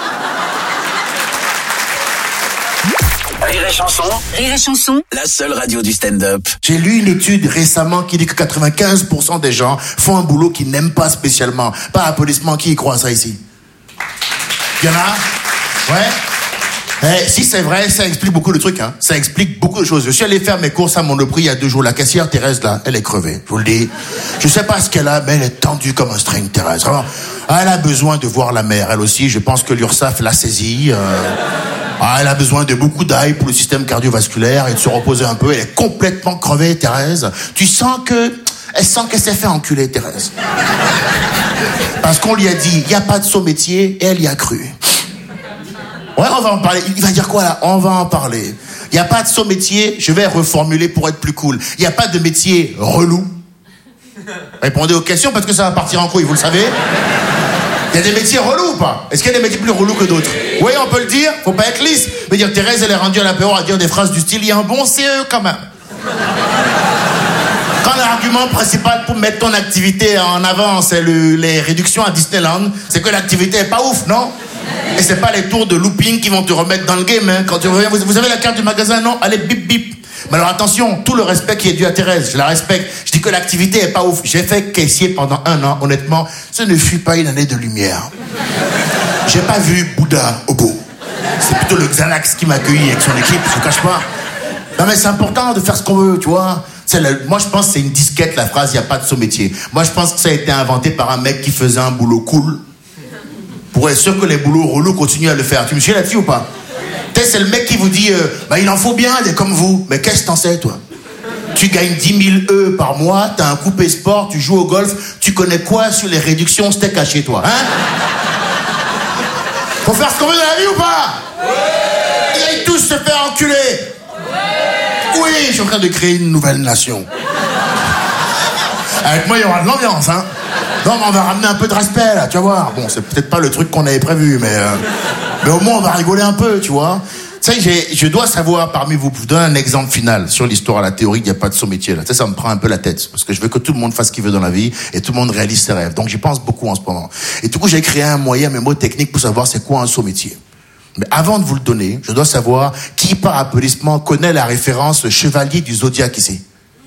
Rire et chanson. Rire et chanson. La seule radio du stand-up. J'ai lu une étude récemment qui dit que quatre-vingt-quinze pour cent des gens font un boulot qu'ils n'aiment pas spécialement. Pas applaudissements, qui y croit ça ici? Il y en a? Ouais? Eh, si c'est vrai, ça explique beaucoup de trucs, hein. Ça explique beaucoup de choses. Je suis allé faire mes courses à Monoprix il y a deux jours. La caissière, Thérèse, là, elle est crevée. Je vous le dis. Je sais pas ce qu'elle a, mais elle est tendue comme un string, Thérèse. Vraiment. Elle a besoin de voir la mer, elle aussi. Je pense que l'URSSAF l'a saisie. Euh... Ah, elle a besoin de beaucoup d'ail pour le système cardiovasculaire et de se reposer un peu. Elle est complètement crevée, Thérèse. Tu sens que... Elle sent qu'elle s'est fait enculer, Thérèse. Parce qu'on lui a dit, il n'y a pas de saut métier, et elle y a cru. Ouais, on va en parler. Il va dire quoi là? On va en parler. Il n'y a pas de saut métier, je vais reformuler pour être plus cool. Il n'y a pas de métier relou. Répondez aux questions parce que ça va partir en couille, vous le savez. Il y a des métiers relous ou pas? Est-ce qu'il y a des métiers plus relous que d'autres? Oui, on peut le dire, faut pas être lisse. Mais dire Thérèse, elle est rendue à l'apéro à dire des phrases du style, il y a un bon C E quand même. Quand l'argument principal pour mettre ton activité en avant, c'est le, les réductions à Disneyland, c'est que l'activité est pas ouf, non? Et c'est pas les tours de looping qui vont te remettre dans le game, hein. Quand tu reviens, vous, vous avez la carte du magasin, non? Allez, bip bip. Mais alors attention, tout le respect qui est dû à Thérèse, je la respecte. Je dis que l'activité est pas ouf. J'ai fait caissier pendant un an, honnêtement, ce ne fut pas une année de lumière. J'ai pas vu Bouddha au bout. C'est plutôt le Xanax qui m'a accueilli avec son équipe, je vous cache pas. Non mais c'est important de faire ce qu'on veut, tu vois. C'est le, moi je pense que c'est une disquette la phrase, il n'y a pas de sous-métier. Moi je pense que ça a été inventé par un mec qui faisait un boulot cool. Pour être sûr que les boulots relous continuent à le faire. Tu me suis là-dessus ou pas? Peut-être c'est le mec qui vous dit, euh, bah il en faut bien, il est comme vous. Mais qu'est-ce que t'en sais, toi? Tu gagnes dix mille E par mois, t'as un coupé sport, tu joues au golf, tu connais quoi sur les réductions steak haché, toi, hein? Faut faire ce qu'on veut dans la vie ou pas? Oui! Ils aillent tous se faire enculer! Oui! Oui, je suis en train de créer une nouvelle nation. Avec moi, il y aura de l'ambiance, hein? Non, mais on va ramener un peu de respect, là, tu vas voir. Bon, c'est peut-être pas le truc qu'on avait prévu, mais... Euh, mais au moins, on va rigoler un peu, tu vois. Tu sais, j'ai, je dois savoir parmi vous, je vous donne un exemple final sur l'histoire, la théorie, il n'y a pas de saut-métier, là. Tu sais, ça me prend un peu la tête, parce que je veux que tout le monde fasse ce qu'il veut dans la vie, et tout le monde réalise ses rêves. Donc, j'y pense beaucoup en ce moment. Et du coup, j'ai créé un moyen, mes mots techniques, pour savoir c'est quoi un saut-métier. Mais avant de vous le donner, je dois savoir qui, par applaudissement, connaît la référence chevalier du Zodiac ici.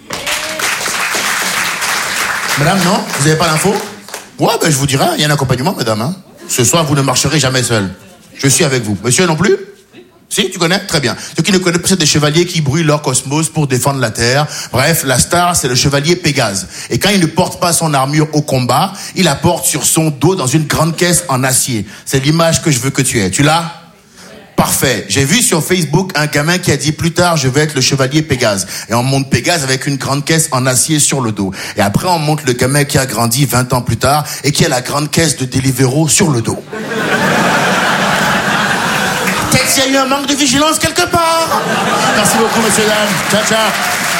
Madame, non? Vous n'avez pas l'info? Ouais, ben je vous dirai, il y a un accompagnement, madame. Hein. Ce soir, vous ne marcherez jamais seul. Je suis avec vous. Monsieur non plus? Si, tu connais? Très bien. Ceux qui ne connaissent pas, c'est des chevaliers qui brûlent leur cosmos pour défendre la Terre. Bref, la star, c'est le chevalier Pégase. Et quand il ne porte pas son armure au combat, il la porte sur son dos dans une grande caisse en acier. C'est l'image que je veux que tu aies. Tu l'as? Parfait. J'ai vu sur Facebook un gamin qui a dit plus tard je vais être le chevalier Pégase. Et on monte Pégase avec une grande caisse en acier sur le dos. Et après on monte le gamin qui a grandi vingt ans plus tard et qui a la grande caisse de Deliveroo sur le dos. Peut-être qu'il y a eu un manque de vigilance quelque part. Merci beaucoup messieurs dames. Ciao ciao.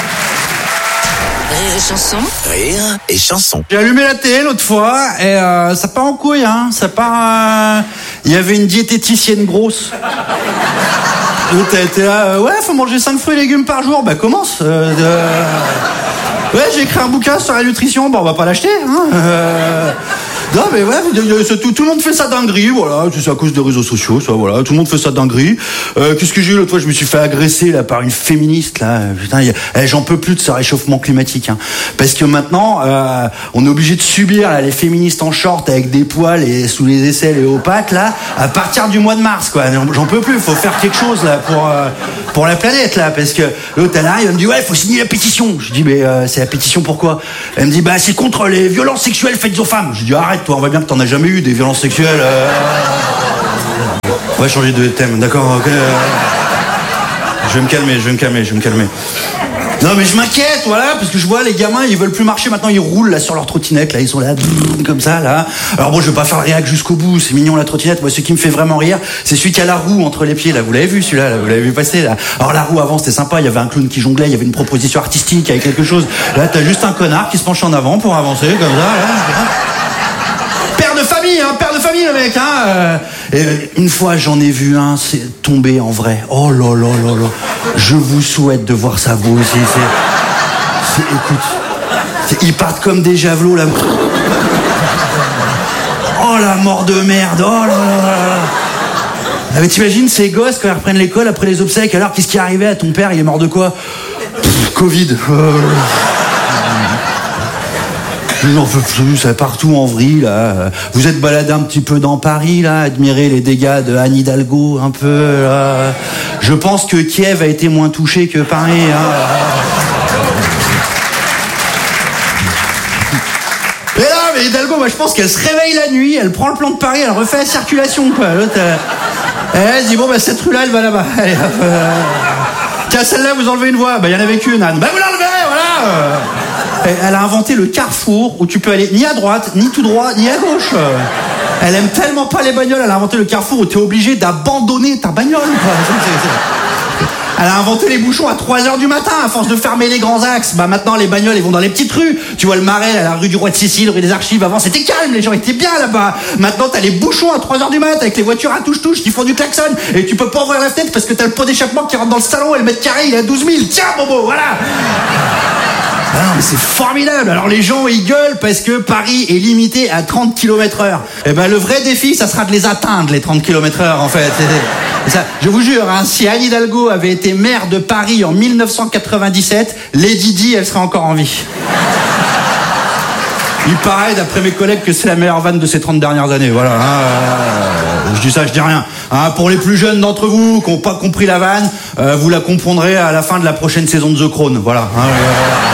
Rire et chanson. Rire et chanson. J'ai allumé la télé l'autre fois et euh, ça part en couille, hein. Ça part. Il euh... y avait une diététicienne grosse. L'autre elle était là. Euh, ouais, faut manger cinq fruits et légumes par jour. Bah commence. Euh, de... Ouais, j'ai écrit un bouquin sur la nutrition. Bah on va pas l'acheter. Hein. Euh... Non mais ouais, tout, tout le monde fait sa dinguerie, voilà, c'est à cause des réseaux sociaux, ça, voilà, tout le monde fait sa dinguerie. Euh, qu'est-ce que j'ai eu l'autre fois, je me suis fait agresser là par une féministe là, putain, y a, eh, j'en peux plus de ce réchauffement climatique, hein. Parce que maintenant, euh, on est obligé de subir là, les féministes en short avec des poils et sous les aisselles et aux pattes là, à partir du mois de mars, quoi. J'en peux plus, faut faire quelque chose là pour euh, pour la planète là, parce que l'autre elle arrive, elle me dit ouais, faut signer la pétition. Je dis mais euh, c'est la pétition pourquoi? Elle me dit bah c'est contre les violences sexuelles faites aux femmes. Je dis arrête toi, on voit bien que t'en as jamais eu des violences sexuelles. Euh... On va changer de thème, d'accord, ok. Je vais me calmer, je vais me calmer, je vais me calmer. Non mais je m'inquiète, voilà, parce que je vois les gamins, ils veulent plus marcher maintenant, ils roulent là sur leur trottinette, là, ils sont là, comme ça, là. Alors bon, je vais pas faire le réac jusqu'au bout, c'est mignon la trottinette. Moi, ce qui me fait vraiment rire, c'est celui qui a la roue entre les pieds, là. Vous l'avez vu celui-là, là, vous l'avez vu passer, là. Alors la roue avant, c'était sympa, il y avait un clown qui jonglait, il y avait une proposition artistique, avec quelque chose. Là, t'as juste un connard qui se penche en avant pour avancer, comme ça, là. Père de famille, hein, père de famille, le mec, hein. Euh, et une fois, j'en ai vu un, c'est tombé en vrai. Oh là là là là. Je vous souhaite de voir ça vous aussi. C'est, c'est, écoute, c'est, ils partent comme des javelots là. Oh la mort de merde. Oh là là là. Ah, mais t'imagines ces gosses quand ils reprennent l'école après les obsèques, alors qu'est-ce qui est arrivé à ton père? Il est mort de quoi? Pff, Covid. Euh... J'en peux plus, ça partout en vrille, là. Vous êtes baladé un petit peu dans Paris, là, admirez les dégâts de Anne Hidalgo, un peu, là. Je pense que Kiev a été moins touché que Paris, hein. Mais là, mais Hidalgo, moi, je pense qu'elle se réveille la nuit, elle prend le plan de Paris, elle refait la circulation, quoi. L'autre, elle, elle dit, bon, bah, cette rue-là, elle va là-bas. Allez, hop, euh... Tiens, celle-là, vous enlevez une voie. Bah, il y en avait qu'une, Anne. Bah, vous l'enlevez, voilà. Elle a inventé le carrefour où tu peux aller ni à droite, ni tout droit, ni à gauche. Elle aime tellement pas les bagnoles, elle a inventé le carrefour où tu es obligé d'abandonner ta bagnole. Elle a inventé les bouchons à trois heures du matin à force de fermer les grands axes. Bah maintenant les bagnoles elles vont dans les petites rues. Tu vois le Marais, la rue du Roi de Sicile, rue des Archives. Avant c'était calme, les gens étaient bien là-bas. Maintenant t'as les bouchons à trois heures du mat avec les voitures à touche-touche qui font du klaxon. Et tu peux pas ouvrir la fenêtre parce que t'as le pot d'échappement qui rentre dans le salon et le mètre carré il est à douze mille. Tiens Bobo, voilà. Ah non, mais c'est formidable. Alors les gens ils gueulent parce que Paris est limité à trente kilomètres heure. Et ben le vrai défi, ça sera de les atteindre les trente kilomètres heure en fait. C'est ça. Je vous jure, hein, si Anne Hidalgo avait été maire de Paris en mille neuf cent quatre-vingt-dix-sept, Lady Di, elle serait encore en vie. Il paraît, d'après mes collègues, que c'est la meilleure vanne de ces trente dernières années. Voilà. Hein, je dis ça, je dis rien. Hein, pour les plus jeunes d'entre vous qui n'ont pas compris la vanne, euh, vous la comprendrez à la fin de la prochaine saison de The Crown. Voilà. Hein, voilà.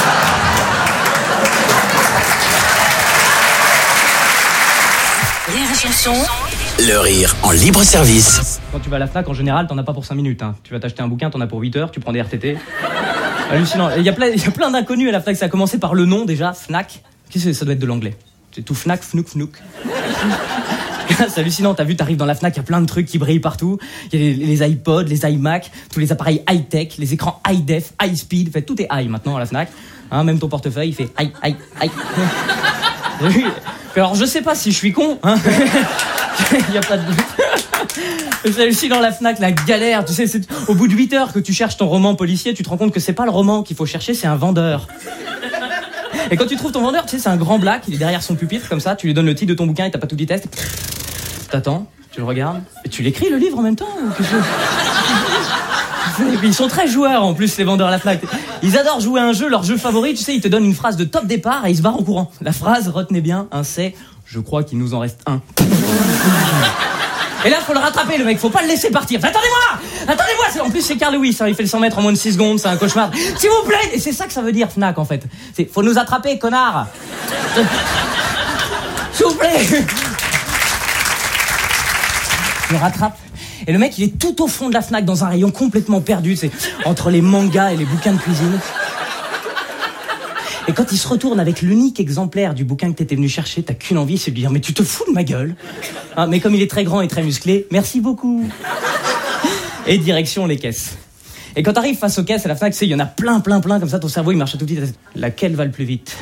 Le rire en libre service. Quand tu vas à la Fnac, en général, t'en as pas pour cinq minutes. Hein. Tu vas t'acheter un bouquin, t'en as pour huit heures, tu prends des R T T. Hallucinant. Il y a plein, il y a plein d'inconnus à la Fnac. Ça a commencé par le nom déjà, Fnac. Qu'est-ce que ça doit être de l'anglais? C'est tout Fnac, Fnouk, Fnouk. C'est hallucinant. T'as vu, t'arrives dans la Fnac, il y a plein de trucs qui brillent partout. Il y a les, les iPods, les iMac, tous les appareils high-tech, les écrans high-def, high-speed. En fait, tout est high maintenant à la Fnac. Hein, même ton portefeuille, il fait high, high, high. Alors, je sais pas si je suis con, hein. Il y a pas de doute. C'est hallucinant la Fnac, la galère. Tu sais, c'est au bout de huit heures que tu cherches ton roman policier, tu te rends compte que c'est pas le roman qu'il faut chercher, c'est un vendeur. Et quand tu trouves ton vendeur, tu sais, c'est un grand black, il est derrière son pupitre, comme ça, tu lui donnes le titre de ton bouquin et t'as pas tout dit test. T'attends, tu le regardes, et tu l'écris le livre en même temps. Et puis ils sont très joueurs en plus, les vendeurs à la Fnac. Ils adorent jouer à un jeu, leur jeu favori, tu sais, ils te donnent une phrase de top départ et ils se barrent en courant. La phrase, retenez bien, un c'est « Je crois qu'il nous en reste un ». Et là, faut le rattraper, le mec, faut pas le laisser partir. Attendez-moi Attendez-moi En plus, c'est Carl Lewis, hein, il fait le cent mètres en moins de six secondes, c'est un cauchemar. S'il vous plaît Et c'est ça que ça veut dire, Fnac, en fait. C'est « Faut nous attraper, connard !» S'il vous plaît Je le rattrape. Et le mec, il est tout au fond de la Fnac, dans un rayon complètement perdu, c'est entre les mangas et les bouquins de cuisine. Et quand il se retourne avec l'unique exemplaire du bouquin que t'étais venu chercher, t'as qu'une envie, c'est de lui dire « Mais tu te fous de ma gueule !» hein, mais comme il est très grand et très musclé, merci beaucoup. Et direction les caisses. Et quand t'arrives face aux caisses à la Fnac, tu sais, il y en a plein, plein, plein, comme ça, ton cerveau, il marche à tout petit. Laquelle va le plus vite?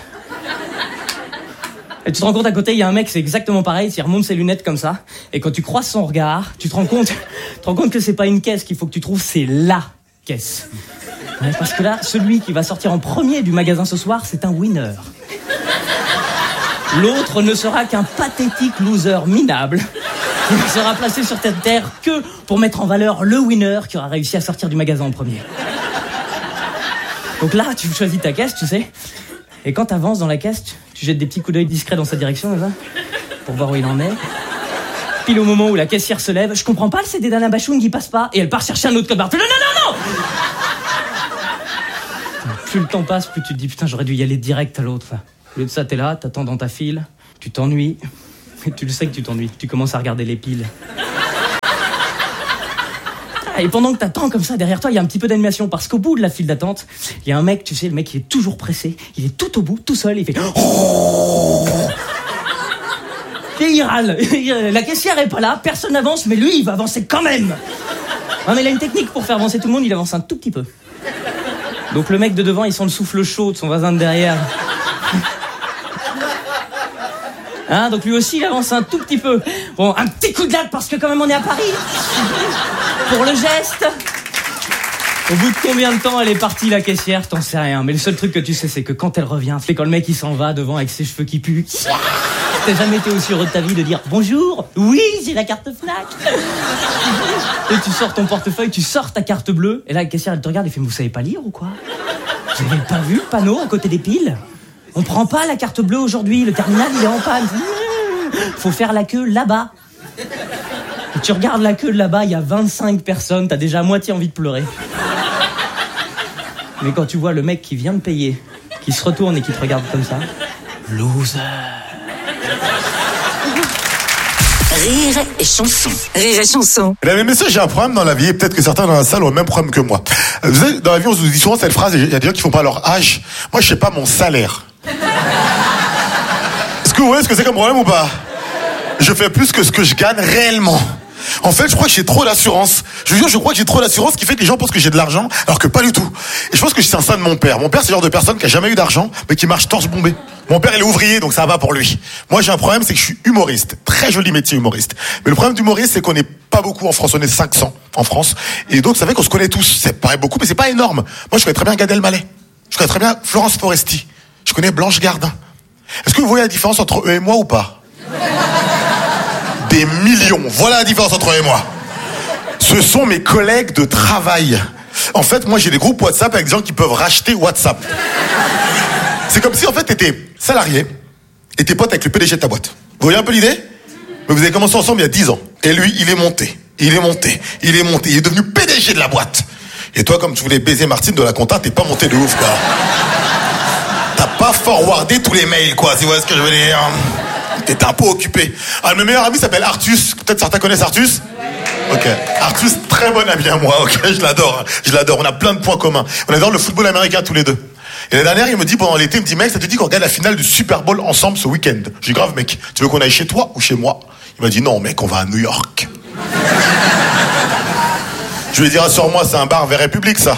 Et tu te rends compte à côté, il y a un mec, c'est exactement pareil, il remonte ses lunettes comme ça. Et quand tu croises son regard, tu te rends compte, tu te rends compte que c'est pas une caisse qu'il faut que tu trouves, c'est la caisse. Ouais, parce que là, celui qui va sortir en premier du magasin ce soir, c'est un winner. L'autre ne sera qu'un pathétique loser minable. Il sera placé sur cette terre que pour mettre en valeur le winner qui aura réussi à sortir du magasin en premier. Donc là, tu choisis ta caisse, tu sais. Et quand t'avances dans la caisse, tu, tu jettes des petits coups d'œil discrets dans sa direction, là, pour voir où il en est. Pile au moment où la caissière se lève, je comprends pas le C D d'Anna Bachoun qui passe pas, et elle part chercher un autre code barre. Non, non, non, non. Plus le temps passe, plus tu te dis putain, j'aurais dû y aller direct à l'autre. Au lieu de ça, t'es là, t'attends dans ta file, tu t'ennuies. Et tu le sais que tu t'ennuies, tu commences à regarder les piles. Et pendant que t'attends comme ça, derrière toi, il y a un petit peu d'animation, parce qu'au bout de la file d'attente, il y a un mec, tu sais, le mec, il est toujours pressé, il est tout au bout, tout seul, il fait... Et il râle. La caissière est pas là, personne n'avance, mais lui, il va avancer quand même. Non, mais il a une technique pour faire avancer tout le monde, il avance un tout petit peu. Donc le mec de devant, il sent le souffle chaud de son voisin de derrière. Hein, donc lui aussi, il avance un tout petit peu. Bon, un petit coup de latte, parce que quand même, on est à Paris. Pour le geste. Au bout de combien de temps elle est partie, la caissière, t'en sais rien. Mais le seul truc que tu sais, c'est que quand elle revient, c'est quand le mec, il s'en va devant avec ses cheveux qui puent. T'as jamais été aussi heureux de ta vie de dire « Bonjour, oui, j'ai la carte Fnac !» Et tu sors ton portefeuille, tu sors ta carte bleue, et là, la caissière, elle te regarde et fait « Vous savez pas lire ou quoi ? Vous avez pas vu le panneau à côté des piles ? On prend pas la carte bleue aujourd'hui, le terminal, il est en panne. Faut faire la queue là-bas. » Et tu regardes la queue là-bas, il y a vingt-cinq personnes, t'as déjà à moitié envie de pleurer. Mais quand tu vois le mec qui vient de payer, qui se retourne et qui te regarde comme ça, loser. Rire et chanson. Rire et chanson. Mesdames et messieurs, j'ai un problème dans la vie, et peut-être que certains dans la salle ont le même problème que moi. Vous savez, dans la vie, on se dit souvent cette phrase, il y a des gens qui font pas leur âge. Moi, je sais pas mon salaire. Est-ce que vous voyez ce que c'est comme problème ou pas? Je fais plus que ce que je gagne réellement. En fait, je crois que j'ai trop d'assurance. Je vous jure, je crois que j'ai trop d'assurance, ce qui fait que les gens pensent que j'ai de l'argent, alors que pas du tout. Et je pense que c'est un ça de mon père. Mon père, c'est le genre de personne qui a jamais eu d'argent, mais qui marche torse bombé. Mon père, il est ouvrier, donc ça va pour lui. Moi, j'ai un problème, c'est que je suis humoriste. Très joli métier, humoriste. Mais le problème d'humoriste, c'est qu'on n'est pas beaucoup en France. On est cinq cents en France. Et donc, ça fait qu'on se connaît tous. Ça paraît beaucoup, mais c'est pas énorme. Moi, je connais très bien Gad Elmaleh. Je connais très bien Florence Foresti. Je connais Blanche Gardin. Est-ce que vous voyez la différence entre eux et moi ou pas? Des millions. Voilà la différence entre eux et moi. Ce sont mes collègues de travail. En fait, moi, j'ai des groupes WhatsApp avec des gens qui peuvent racheter WhatsApp. C'est comme si, en fait, t'étais salarié et t'es pote avec le P D G de ta boîte. Vous voyez un peu l'idée? Mais vous avez commencé ensemble il y a dix ans. Et lui, il est monté. Il est monté. Il est monté. Il est devenu P D G de la boîte. Et toi, comme tu voulais baiser Martine de la compta, t'es pas monté de ouf, quoi. T'as pas forwardé tous les mails, quoi, si vous voyez ce que je veux dire. T'étais un peu occupé. Ah, mon meilleur ami s'appelle Artus. Peut-être certains connaissent Artus? Ok. Artus, très bon ami à moi, ok, je l'adore. Je l'adore. On a plein de points communs. On adore le football américain tous les deux. Et la dernière, il me dit pendant l'été, il me dit, mec, ça te dit qu'on regarde la finale du Super Bowl ensemble ce week-end? Je dis, grave, mec, tu veux qu'on aille chez toi ou chez moi? Il m'a dit, non, mec, on va à New York. Je lui ai dit, rassure-moi, c'est un bar vers République, ça.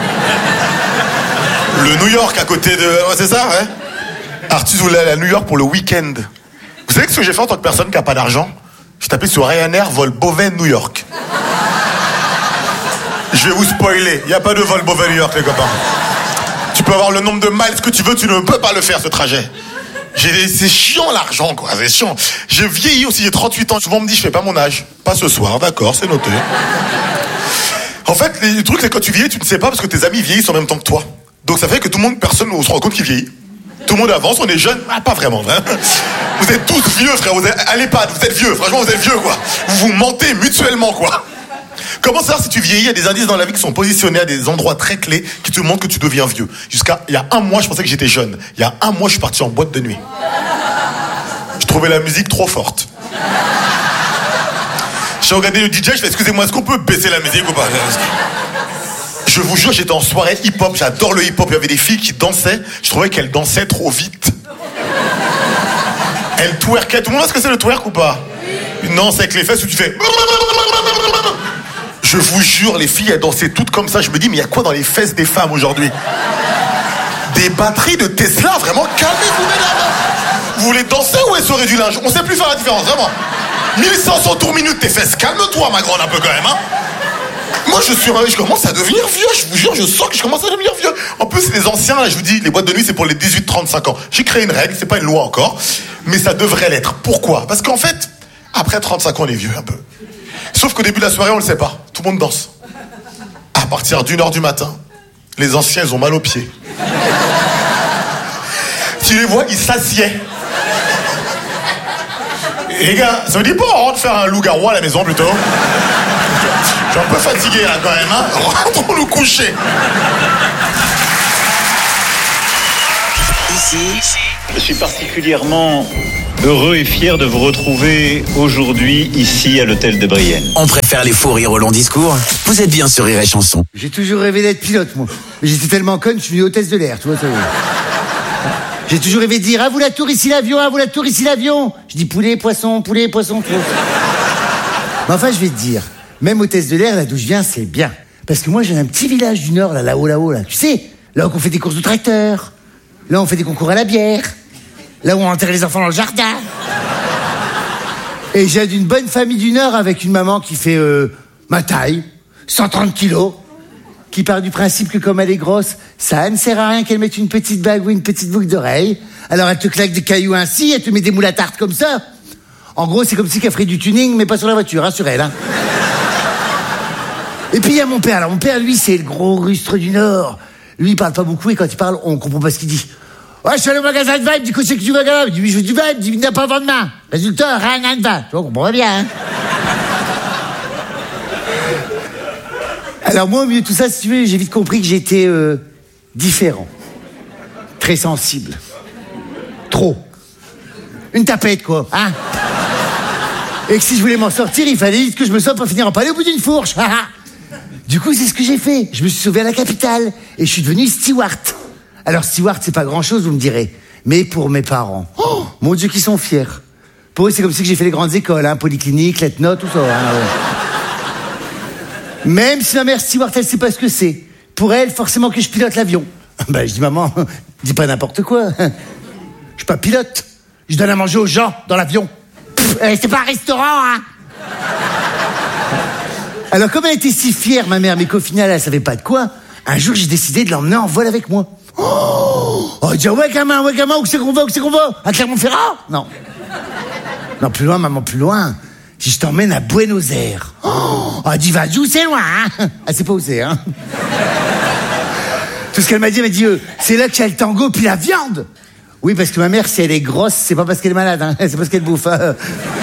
Le New York à côté de... Ouais, c'est ça, ouais. Artus voulait aller à New York pour le week-end. Vous savez ce que j'ai fait en tant que personne qui n'a pas d'argent? J'ai tapé sur Ryanair, vol Beauvais, New York. Je vais vous spoiler, il n'y a pas de vol Beauvais, New York, les copains. Tu peux avoir le nombre de miles que tu veux, tu ne peux pas le faire, ce trajet. J'ai... C'est chiant l'argent, quoi, c'est chiant. J'ai vieilli aussi, j'ai trente-huit ans. Souvent on me dit, je fais pas mon âge. Pas ce soir, d'accord, c'est noté. En fait, le truc, c'est que quand tu vieillis, tu ne sais pas parce que tes amis vieillissent en même temps que toi. Donc ça fait que tout le monde, personne ne se rend compte qu'il vieillit. Tout le monde avance, on est jeune. Ah, pas vraiment, hein. Vous êtes tous vieux, frère, vous êtes à l'EHPAD, vous êtes vieux, franchement, vous êtes vieux, quoi. Vous vous mentez mutuellement, quoi. Comment savoir si tu vieillis? Il y a des indices dans la vie qui sont positionnés à des endroits très clés qui te montrent que tu deviens vieux. Jusqu'à il y a un mois, je pensais que j'étais jeune. Il y a un mois, je suis parti en boîte de nuit. Je trouvais la musique trop forte. J'ai regardé le D J, je fais, excusez-moi, est-ce qu'on peut baisser la musique ou pas? Je vous jure, j'étais en soirée hip-hop, j'adore le hip-hop, il y avait des filles qui dansaient, je trouvais qu'elles dansaient trop vite. Elles twerkaient, tout le monde sait ce que c'est le twerk ou pas? Non, c'est avec les fesses où tu fais... Je vous jure, les filles, elles dansaient toutes comme ça, je me dis, mais il y a quoi dans les fesses des femmes aujourd'hui? Des batteries de Tesla, vraiment, calmez-vous, mesdames. Vous voulez danser ou essorer du linge? On sait plus faire la différence, vraiment. mille cinq cents tours minute tes fesses, calme-toi, ma grande, un peu quand même, hein. Moi, je suis, je commence à devenir vieux. Je vous jure, je sens que je commence à devenir vieux. En plus, les anciens, là, je vous dis, les boîtes de nuit, c'est pour les dix-huit trente-cinq ans. J'ai créé une règle, c'est pas une loi encore, mais ça devrait l'être. Pourquoi? Parce qu'en fait, après trente-cinq ans, on est vieux un peu. Sauf qu'au début de la soirée, on le sait pas. Tout le monde danse. À partir d'une heure du matin, les anciens, ils ont mal aux pieds. Tu les vois, ils s'assiedent. Les gars, ça vous dit pas on rentre faire un loup-garou à la maison plutôt? Je suis un peu fatigué là quand même, hein. Rentrons nous coucher. Ici, je suis particulièrement heureux et fier de vous retrouver aujourd'hui ici à l'hôtel de Brienne. On préfère les faux rires au long discours. Vous êtes bien sur Rire et Chanson. J'ai toujours rêvé d'être pilote, moi. Mais j'étais tellement conne, je suis venu hôtesse de l'air, tu vois ça. J'ai toujours rêvé de dire, ah vous la tour, ici l'avion, ah vous la tour, ici l'avion. Je dis poulet, poisson, poulet, poisson, tout. Mais enfin, je vais te dire, même hôtesse de l'air, là d'où je viens, c'est bien. Parce que moi, j'ai un petit village du Nord, là, là-haut, là-haut, là. Tu sais, là où on fait des courses de tracteurs. Là, on fait des concours à la bière. Là où on enterre les enfants dans le jardin. Et j'ai d'une bonne famille du Nord avec une maman qui fait euh, ma taille, cent trente kilos, qui part du principe que comme elle est grosse, ça ne sert à rien qu'elle mette une petite bague ou une petite boucle d'oreille. Alors elle te claque des cailloux ainsi, elle te met des moules à tarte comme ça. En gros, c'est comme si qu'elle ferait du tuning, mais pas sur la voiture, hein, sur elle. Hein. Et puis il y a mon père. Alors mon père, lui, c'est le gros rustre du Nord. Lui, il parle pas beaucoup et quand il parle, on comprend pas ce qu'il dit. Ouais, je suis allé au magasin de Vibe, du coup, c'est que tu veux gagner. Il dit, oui, je veux du Vibe, il dit, il n'a pas vendre main. Résultat, rien ne va. Tu vois, on comprend bien, hein. Alors, moi, au milieu de tout ça, si tu veux, j'ai vite compris que j'étais euh, différent. Très sensible. Trop. Une tapette, quoi, hein. Et que si je voulais m'en sortir, il fallait vite que je me sorte pour finir en palais au bout d'une fourche. Du coup, c'est ce que j'ai fait. Je me suis sauvé à la capitale et je suis devenu steward. Alors, steward, c'est pas grand-chose, vous me direz. Mais pour mes parents, oh, mon Dieu, qu'ils sont fiers. Pour eux, c'est comme si que j'ai fait les grandes écoles, hein, polyclinique, lettre-note, tout ça. Hein, ouais. Même si ma mère steward, elle sait pas ce que c'est. Pour elle, forcément que je pilote l'avion. Ben, je dis, maman, dis pas n'importe quoi. Je suis pas pilote. Je donne à manger aux gens dans l'avion. Eh, c'est pas un restaurant, hein. Alors, comme elle était si fière, ma mère, mais qu'au final, elle savait pas de quoi, un jour, j'ai décidé de l'emmener en vol avec moi. Oh, oh dire, ouais, gamin, ouais, gamin, où c'est qu'on va, où c'est qu'on va? À Clermont-Ferrand? Non. Non, plus loin, maman, plus loin. Si je t'emmène à Buenos Aires. Oh, elle dit, va, d'où c'est loin, hein? Elle sait pas où c'est, hein? Tout ce qu'elle m'a dit, elle m'a dit, euh, c'est là qu'il y a le tango puis la viande. Oui, parce que ma mère, si elle est grosse, c'est pas parce qu'elle est malade, hein. C'est parce qu'elle bouffe, hein.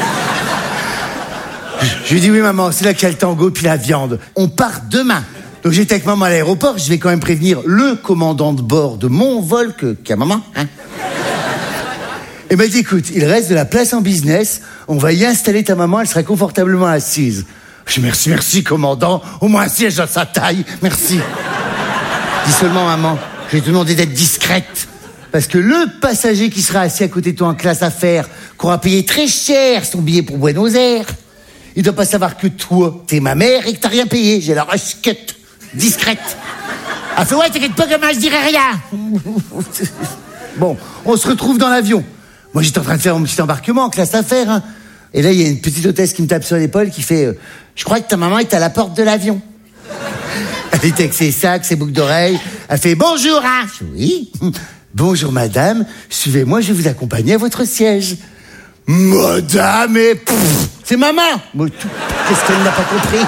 Je lui dis, oui, maman, c'est là qu'il y a le tango puis la viande. On part demain. Donc j'étais avec maman à l'aéroport, je vais quand même prévenir le commandant de bord de mon vol que, qu'il y a maman, hein. Et m'a dit, écoute, il reste de la place en business, on va y installer ta maman, elle sera confortablement assise. Je dis, merci, merci, commandant, au moins un siège à sa taille, merci. Dis seulement, maman, je vais te demander d'être discrète. Parce que le passager qui sera assis à côté de toi en classe affaires, qui aura payé très cher son billet pour Buenos Aires, il doit pas savoir que toi, t'es ma mère et que t'as rien payé. J'ai la rusquette discrète. Elle fait, ouais, t'inquiète pas, gamin, je dirai rien. Bon, on se retrouve dans l'avion. Moi, j'étais en train de faire mon petit embarquement en classe affaires, hein. Et là, il y a une petite hôtesse qui me tape sur l'épaule qui fait, euh, je crois que ta maman est à la porte de l'avion. Elle était avec ses sacs, ses boucles d'oreilles. Elle fait, bonjour, hein. Je dis, oui. Bonjour, madame. Suivez-moi, je vais vous accompagner à votre siège. Madame, et pff, c'est maman. Qu'est-ce qu'elle n'a pas compris?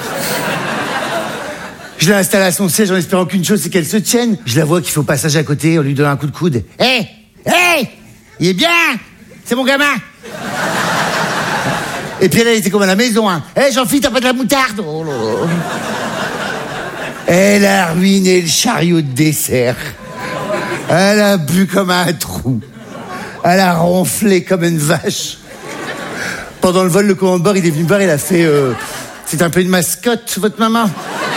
Je l'ai installée à son siège en espérant qu'une chose, c'est qu'elle se tienne. Je la vois qui fait au passage à côté, on lui donne un coup de coude. Hé, hey, hé, hey, il est bien. C'est mon gamin. Et puis elle, elle était comme à la maison, hein. Hé, hey, Jean-Philippe, t'as pas de la moutarde? Oh là là. Elle a ruiné le chariot de dessert. Elle a bu comme un trou. Elle a ronflé comme une vache. Pendant le vol, le commandant de bord, il est venu me voir, il a fait... Euh, c'est un peu une mascotte, votre maman.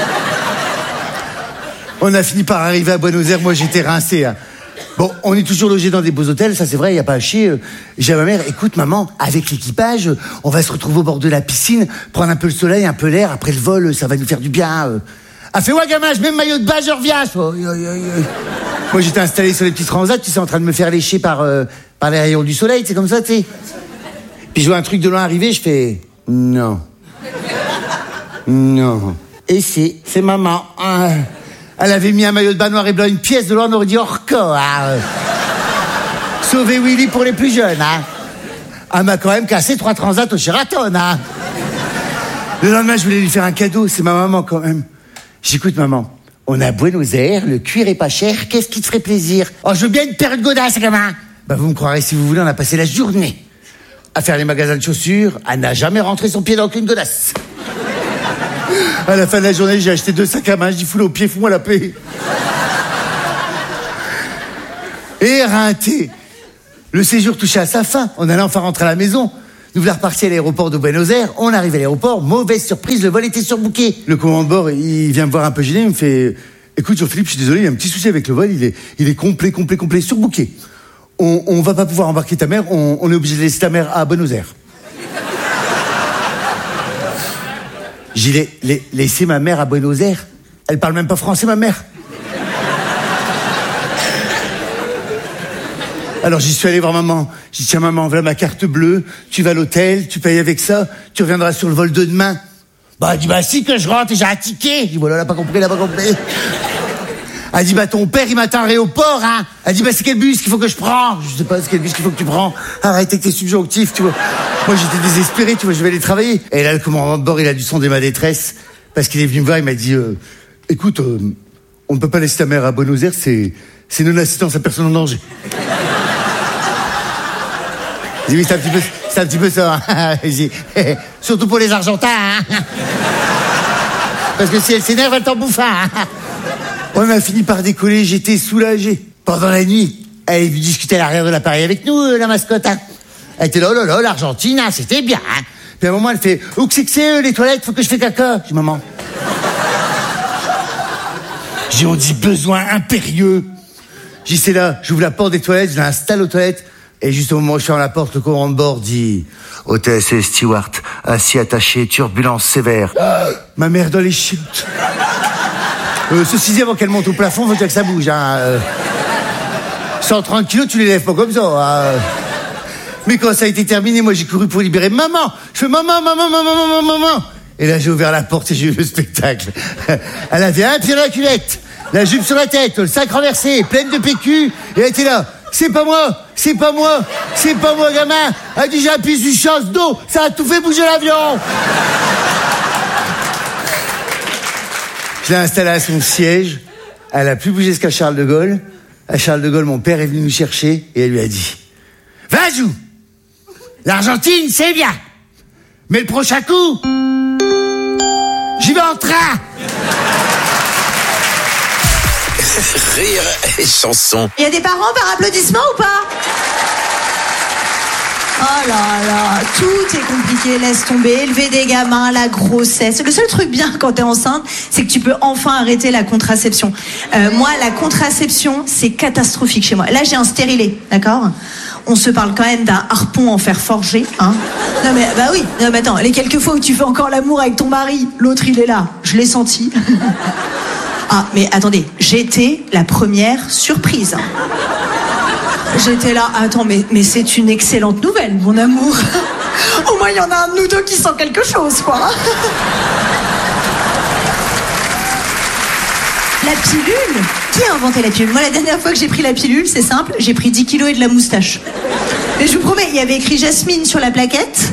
On a fini par arriver à Buenos Aires, moi j'étais rincé. Hein. Bon, on est toujours logé dans des beaux hôtels, ça c'est vrai, il n'y a pas à chier. J'ai à ma mère, écoute maman, avec l'équipage, on va se retrouver au bord de la piscine, prendre un peu le soleil, un peu l'air, après le vol, ça va nous faire du bien. Elle fait, ouais gamin, je mets le maillot de bain, je reviens. Moi j'étais installé sur les petits transats, tu sais, en train de me faire lécher par, euh, par les rayons du soleil, c'est comme ça, tu sais. Puis je vois un truc de loin arriver, je fais, non. Non. Et si, c'est maman. Ah, elle avait mis un maillot de bain noir et blanc, une pièce de l'or, on aurait dit Orco. Ah. Sauver Willy pour les plus jeunes. Hein. Elle m'a quand même cassé trois transats au Sheraton. Hein. Le lendemain, je voulais lui faire un cadeau, c'est ma maman quand même. J'écoute maman. On a Buenos Aires, le cuir est pas cher, qu'est-ce qui te ferait plaisir? Oh, je veux bien une paire de godasses, gamin. Bah, vous me croirez si vous voulez, on a passé la journée à faire les magasins de chaussures, elle n'a jamais rentré son pied dans aucune godasse. À la fin de la journée, j'ai acheté deux sacs à main, je dis foule au pied, fous-moi la paix. Éreinté. Le séjour touchait à sa fin, on allait enfin rentrer à la maison. Nous voilà repartis à l'aéroport de Buenos Aires, on arrive à l'aéroport, mauvaise surprise, le vol était surbooké. Le commandant de bord, il vient me voir un peu gêné, il me fait « Écoute Jean-Philippe, je suis désolé, il y a un petit souci avec le vol, il est, il est complet, complet, complet, surbooké. On, on va pas pouvoir embarquer ta mère, on, on est obligé de laisser ta mère à Buenos Aires. » J'ai laissé ma mère à Buenos Aires. Elle parle même pas français, ma mère. Alors j'y suis allé voir maman. J'ai dit tiens maman, voilà ma carte bleue. Tu vas à l'hôtel, tu payes avec ça. Tu reviendras sur le vol de demain. Bah elle dit bah si que je rentre et j'ai un ticket. Je dis voilà, elle a pas compris, elle a pas compris. Elle dit bah ton père il m'attend à l'aéroport, hein. Elle dit bah c'est quel bus qu'il faut que je prends. Je sais pas c'est quel bus qu'il faut que tu prends. Arrête avec tes subjonctifs, tu vois. Moi j'étais désespéré, tu vois, je vais aller travailler. Et là le commandant de bord il a dû sonder ma détresse parce qu'il est venu me voir, il m'a dit euh, écoute, euh, on ne peut pas laisser ta mère à Buenos Aires, c'est c'est non assistance à personne en danger. J'ai dit oui c'est un petit peu c'est un petit peu ça. Hein. Dit, surtout pour les Argentins. Hein. Parce que si elle s'énerve, elle t'en bouffe. Hein. On a fini par décoller, j'étais soulagé. Pendant la nuit, elle est venue discuter à l'arrière de l'appareil avec nous, la mascotte. Hein. Elle était là, oh là là, l'Argentine, hein, c'était bien. Hein. Puis à un moment, elle fait, où que c'est que c'est, les toilettes, faut que je fais caca. Je dis, maman. J'ai on dit besoin impérieux. J'ai dit, c'est là, j'ouvre la porte des toilettes, je l'installe aux toilettes. Et juste au moment où je ferme la porte, le commandant de bord dit, hôtesse et steward, assis attaché, turbulence sévère. Ah, ma mère dans les chiottes. Euh, ceci dit, avant qu'elle monte au plafond, faut que ça bouge. Hein. Euh, cent trente kilos, tu les lèves pas comme ça. Hein. Mais quand ça a été terminé, moi j'ai couru pour libérer maman. Je fais maman, maman, maman, maman, maman. Et là j'ai ouvert la porte et j'ai vu le spectacle. Elle avait un pied dans la culette, la jupe sur la tête, le sac renversé, pleine de P Q. Et elle était là. C'est pas moi, c'est pas moi, c'est pas moi, gamin. Elle dit j'ai appuyé sur chasse d'eau, ça a tout fait bouger l'avion. Je l'ai installée à son siège. Elle a plus bougé jusqu'à Charles de Gaulle. À Charles de Gaulle, mon père est venu nous chercher et elle lui a dit Vajou, l'Argentine, c'est bien. Mais le prochain coup, j'y vais en train. Rire et chanson. Il y a des parents par applaudissement ou pas? Oh là là, tout est compliqué, laisse tomber, élever des gamins, la grossesse. Le seul truc bien quand t'es enceinte, c'est que tu peux enfin arrêter la contraception. Euh, moi, la contraception, c'est catastrophique chez moi. Là, j'ai un stérilet, d'accord? On se parle quand même d'un harpon en fer forgé, hein. Non mais, bah oui, non mais attends, les quelques fois où tu fais encore l'amour avec ton mari, l'autre il est là, je l'ai senti. Ah, mais attendez, j'étais la première surprise. J'étais là, attends, mais, mais c'est une excellente nouvelle, mon amour. Au moins, il y en a un de nous deux qui sent quelque chose, quoi. La pilule? Qui a inventé la pilule? Moi, la dernière fois que j'ai pris la pilule, c'est simple, j'ai pris dix kilos et de la moustache. Mais je vous promets, il y avait écrit Jasmine sur la plaquette.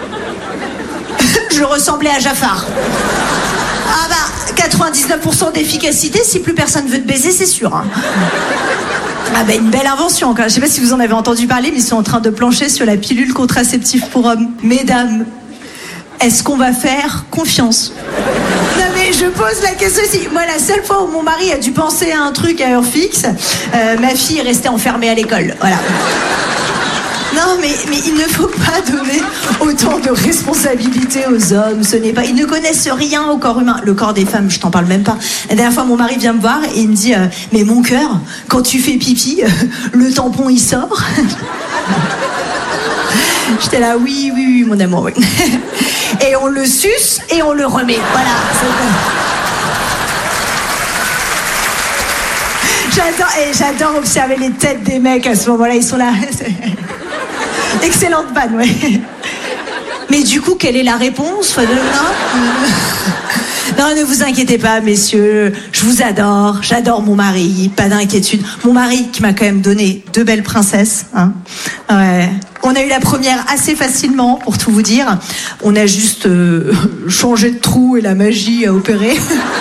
Je ressemblais à Jafar. Ah bah, quatre-vingt-dix-neuf pour cent d'efficacité, si plus personne veut te baiser, c'est sûr. Hein. Ah bah, une belle invention, quoi. Je sais pas si vous en avez entendu parler, mais ils sont en train de plancher sur la pilule contraceptive pour hommes. Mesdames, est-ce qu'on va faire confiance? Non mais je pose la question ici. Moi, la seule fois où mon mari a dû penser à un truc à heure fixe, euh, ma fille est restée enfermée à l'école. Voilà. Non, mais, mais il ne faut pas donner autant de responsabilités aux hommes. Ce n'est pas. Ils ne connaissent rien au corps humain. Le corps des femmes, je t'en parle même pas. La dernière fois, mon mari vient me voir et il me dit euh, mais mon cœur, quand tu fais pipi, euh, le tampon il sort. J'étais là, oui, oui, oui, mon amour, oui. Et on le suce et on le remet. Voilà. J'adore, et j'adore observer les têtes des mecs à ce moment-là. Ils sont là. Excellente vanne, ouais. Mais du coup, quelle est la réponse? Enfin, non. Non, ne vous inquiétez pas, messieurs. Je vous adore. J'adore mon mari. Pas d'inquiétude. Mon mari qui m'a quand même donné deux belles princesses. Hein. Ouais. On a eu la première assez facilement, pour tout vous dire. On a juste euh, changé de trou et la magie a opéré.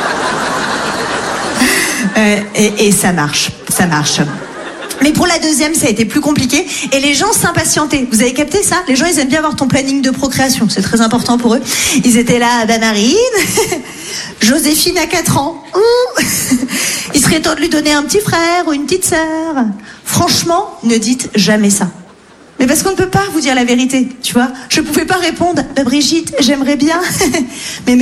euh, et, et ça marche. Ça marche. Mais pour la deuxième, ça a été plus compliqué. Et les gens s'impatientaient. Vous avez capté ça? Les gens, ils aiment bien voir ton planning de procréation. C'est très important pour eux. Ils étaient là, bah Marine, Joséphine a quatre ans. Ouh. Il serait temps de lui donner un petit frère ou une petite sœur. Franchement, ne dites jamais ça. Mais parce qu'on ne peut pas vous dire la vérité, tu vois. Je pouvais pas répondre, bah Brigitte, j'aimerais bien. Mais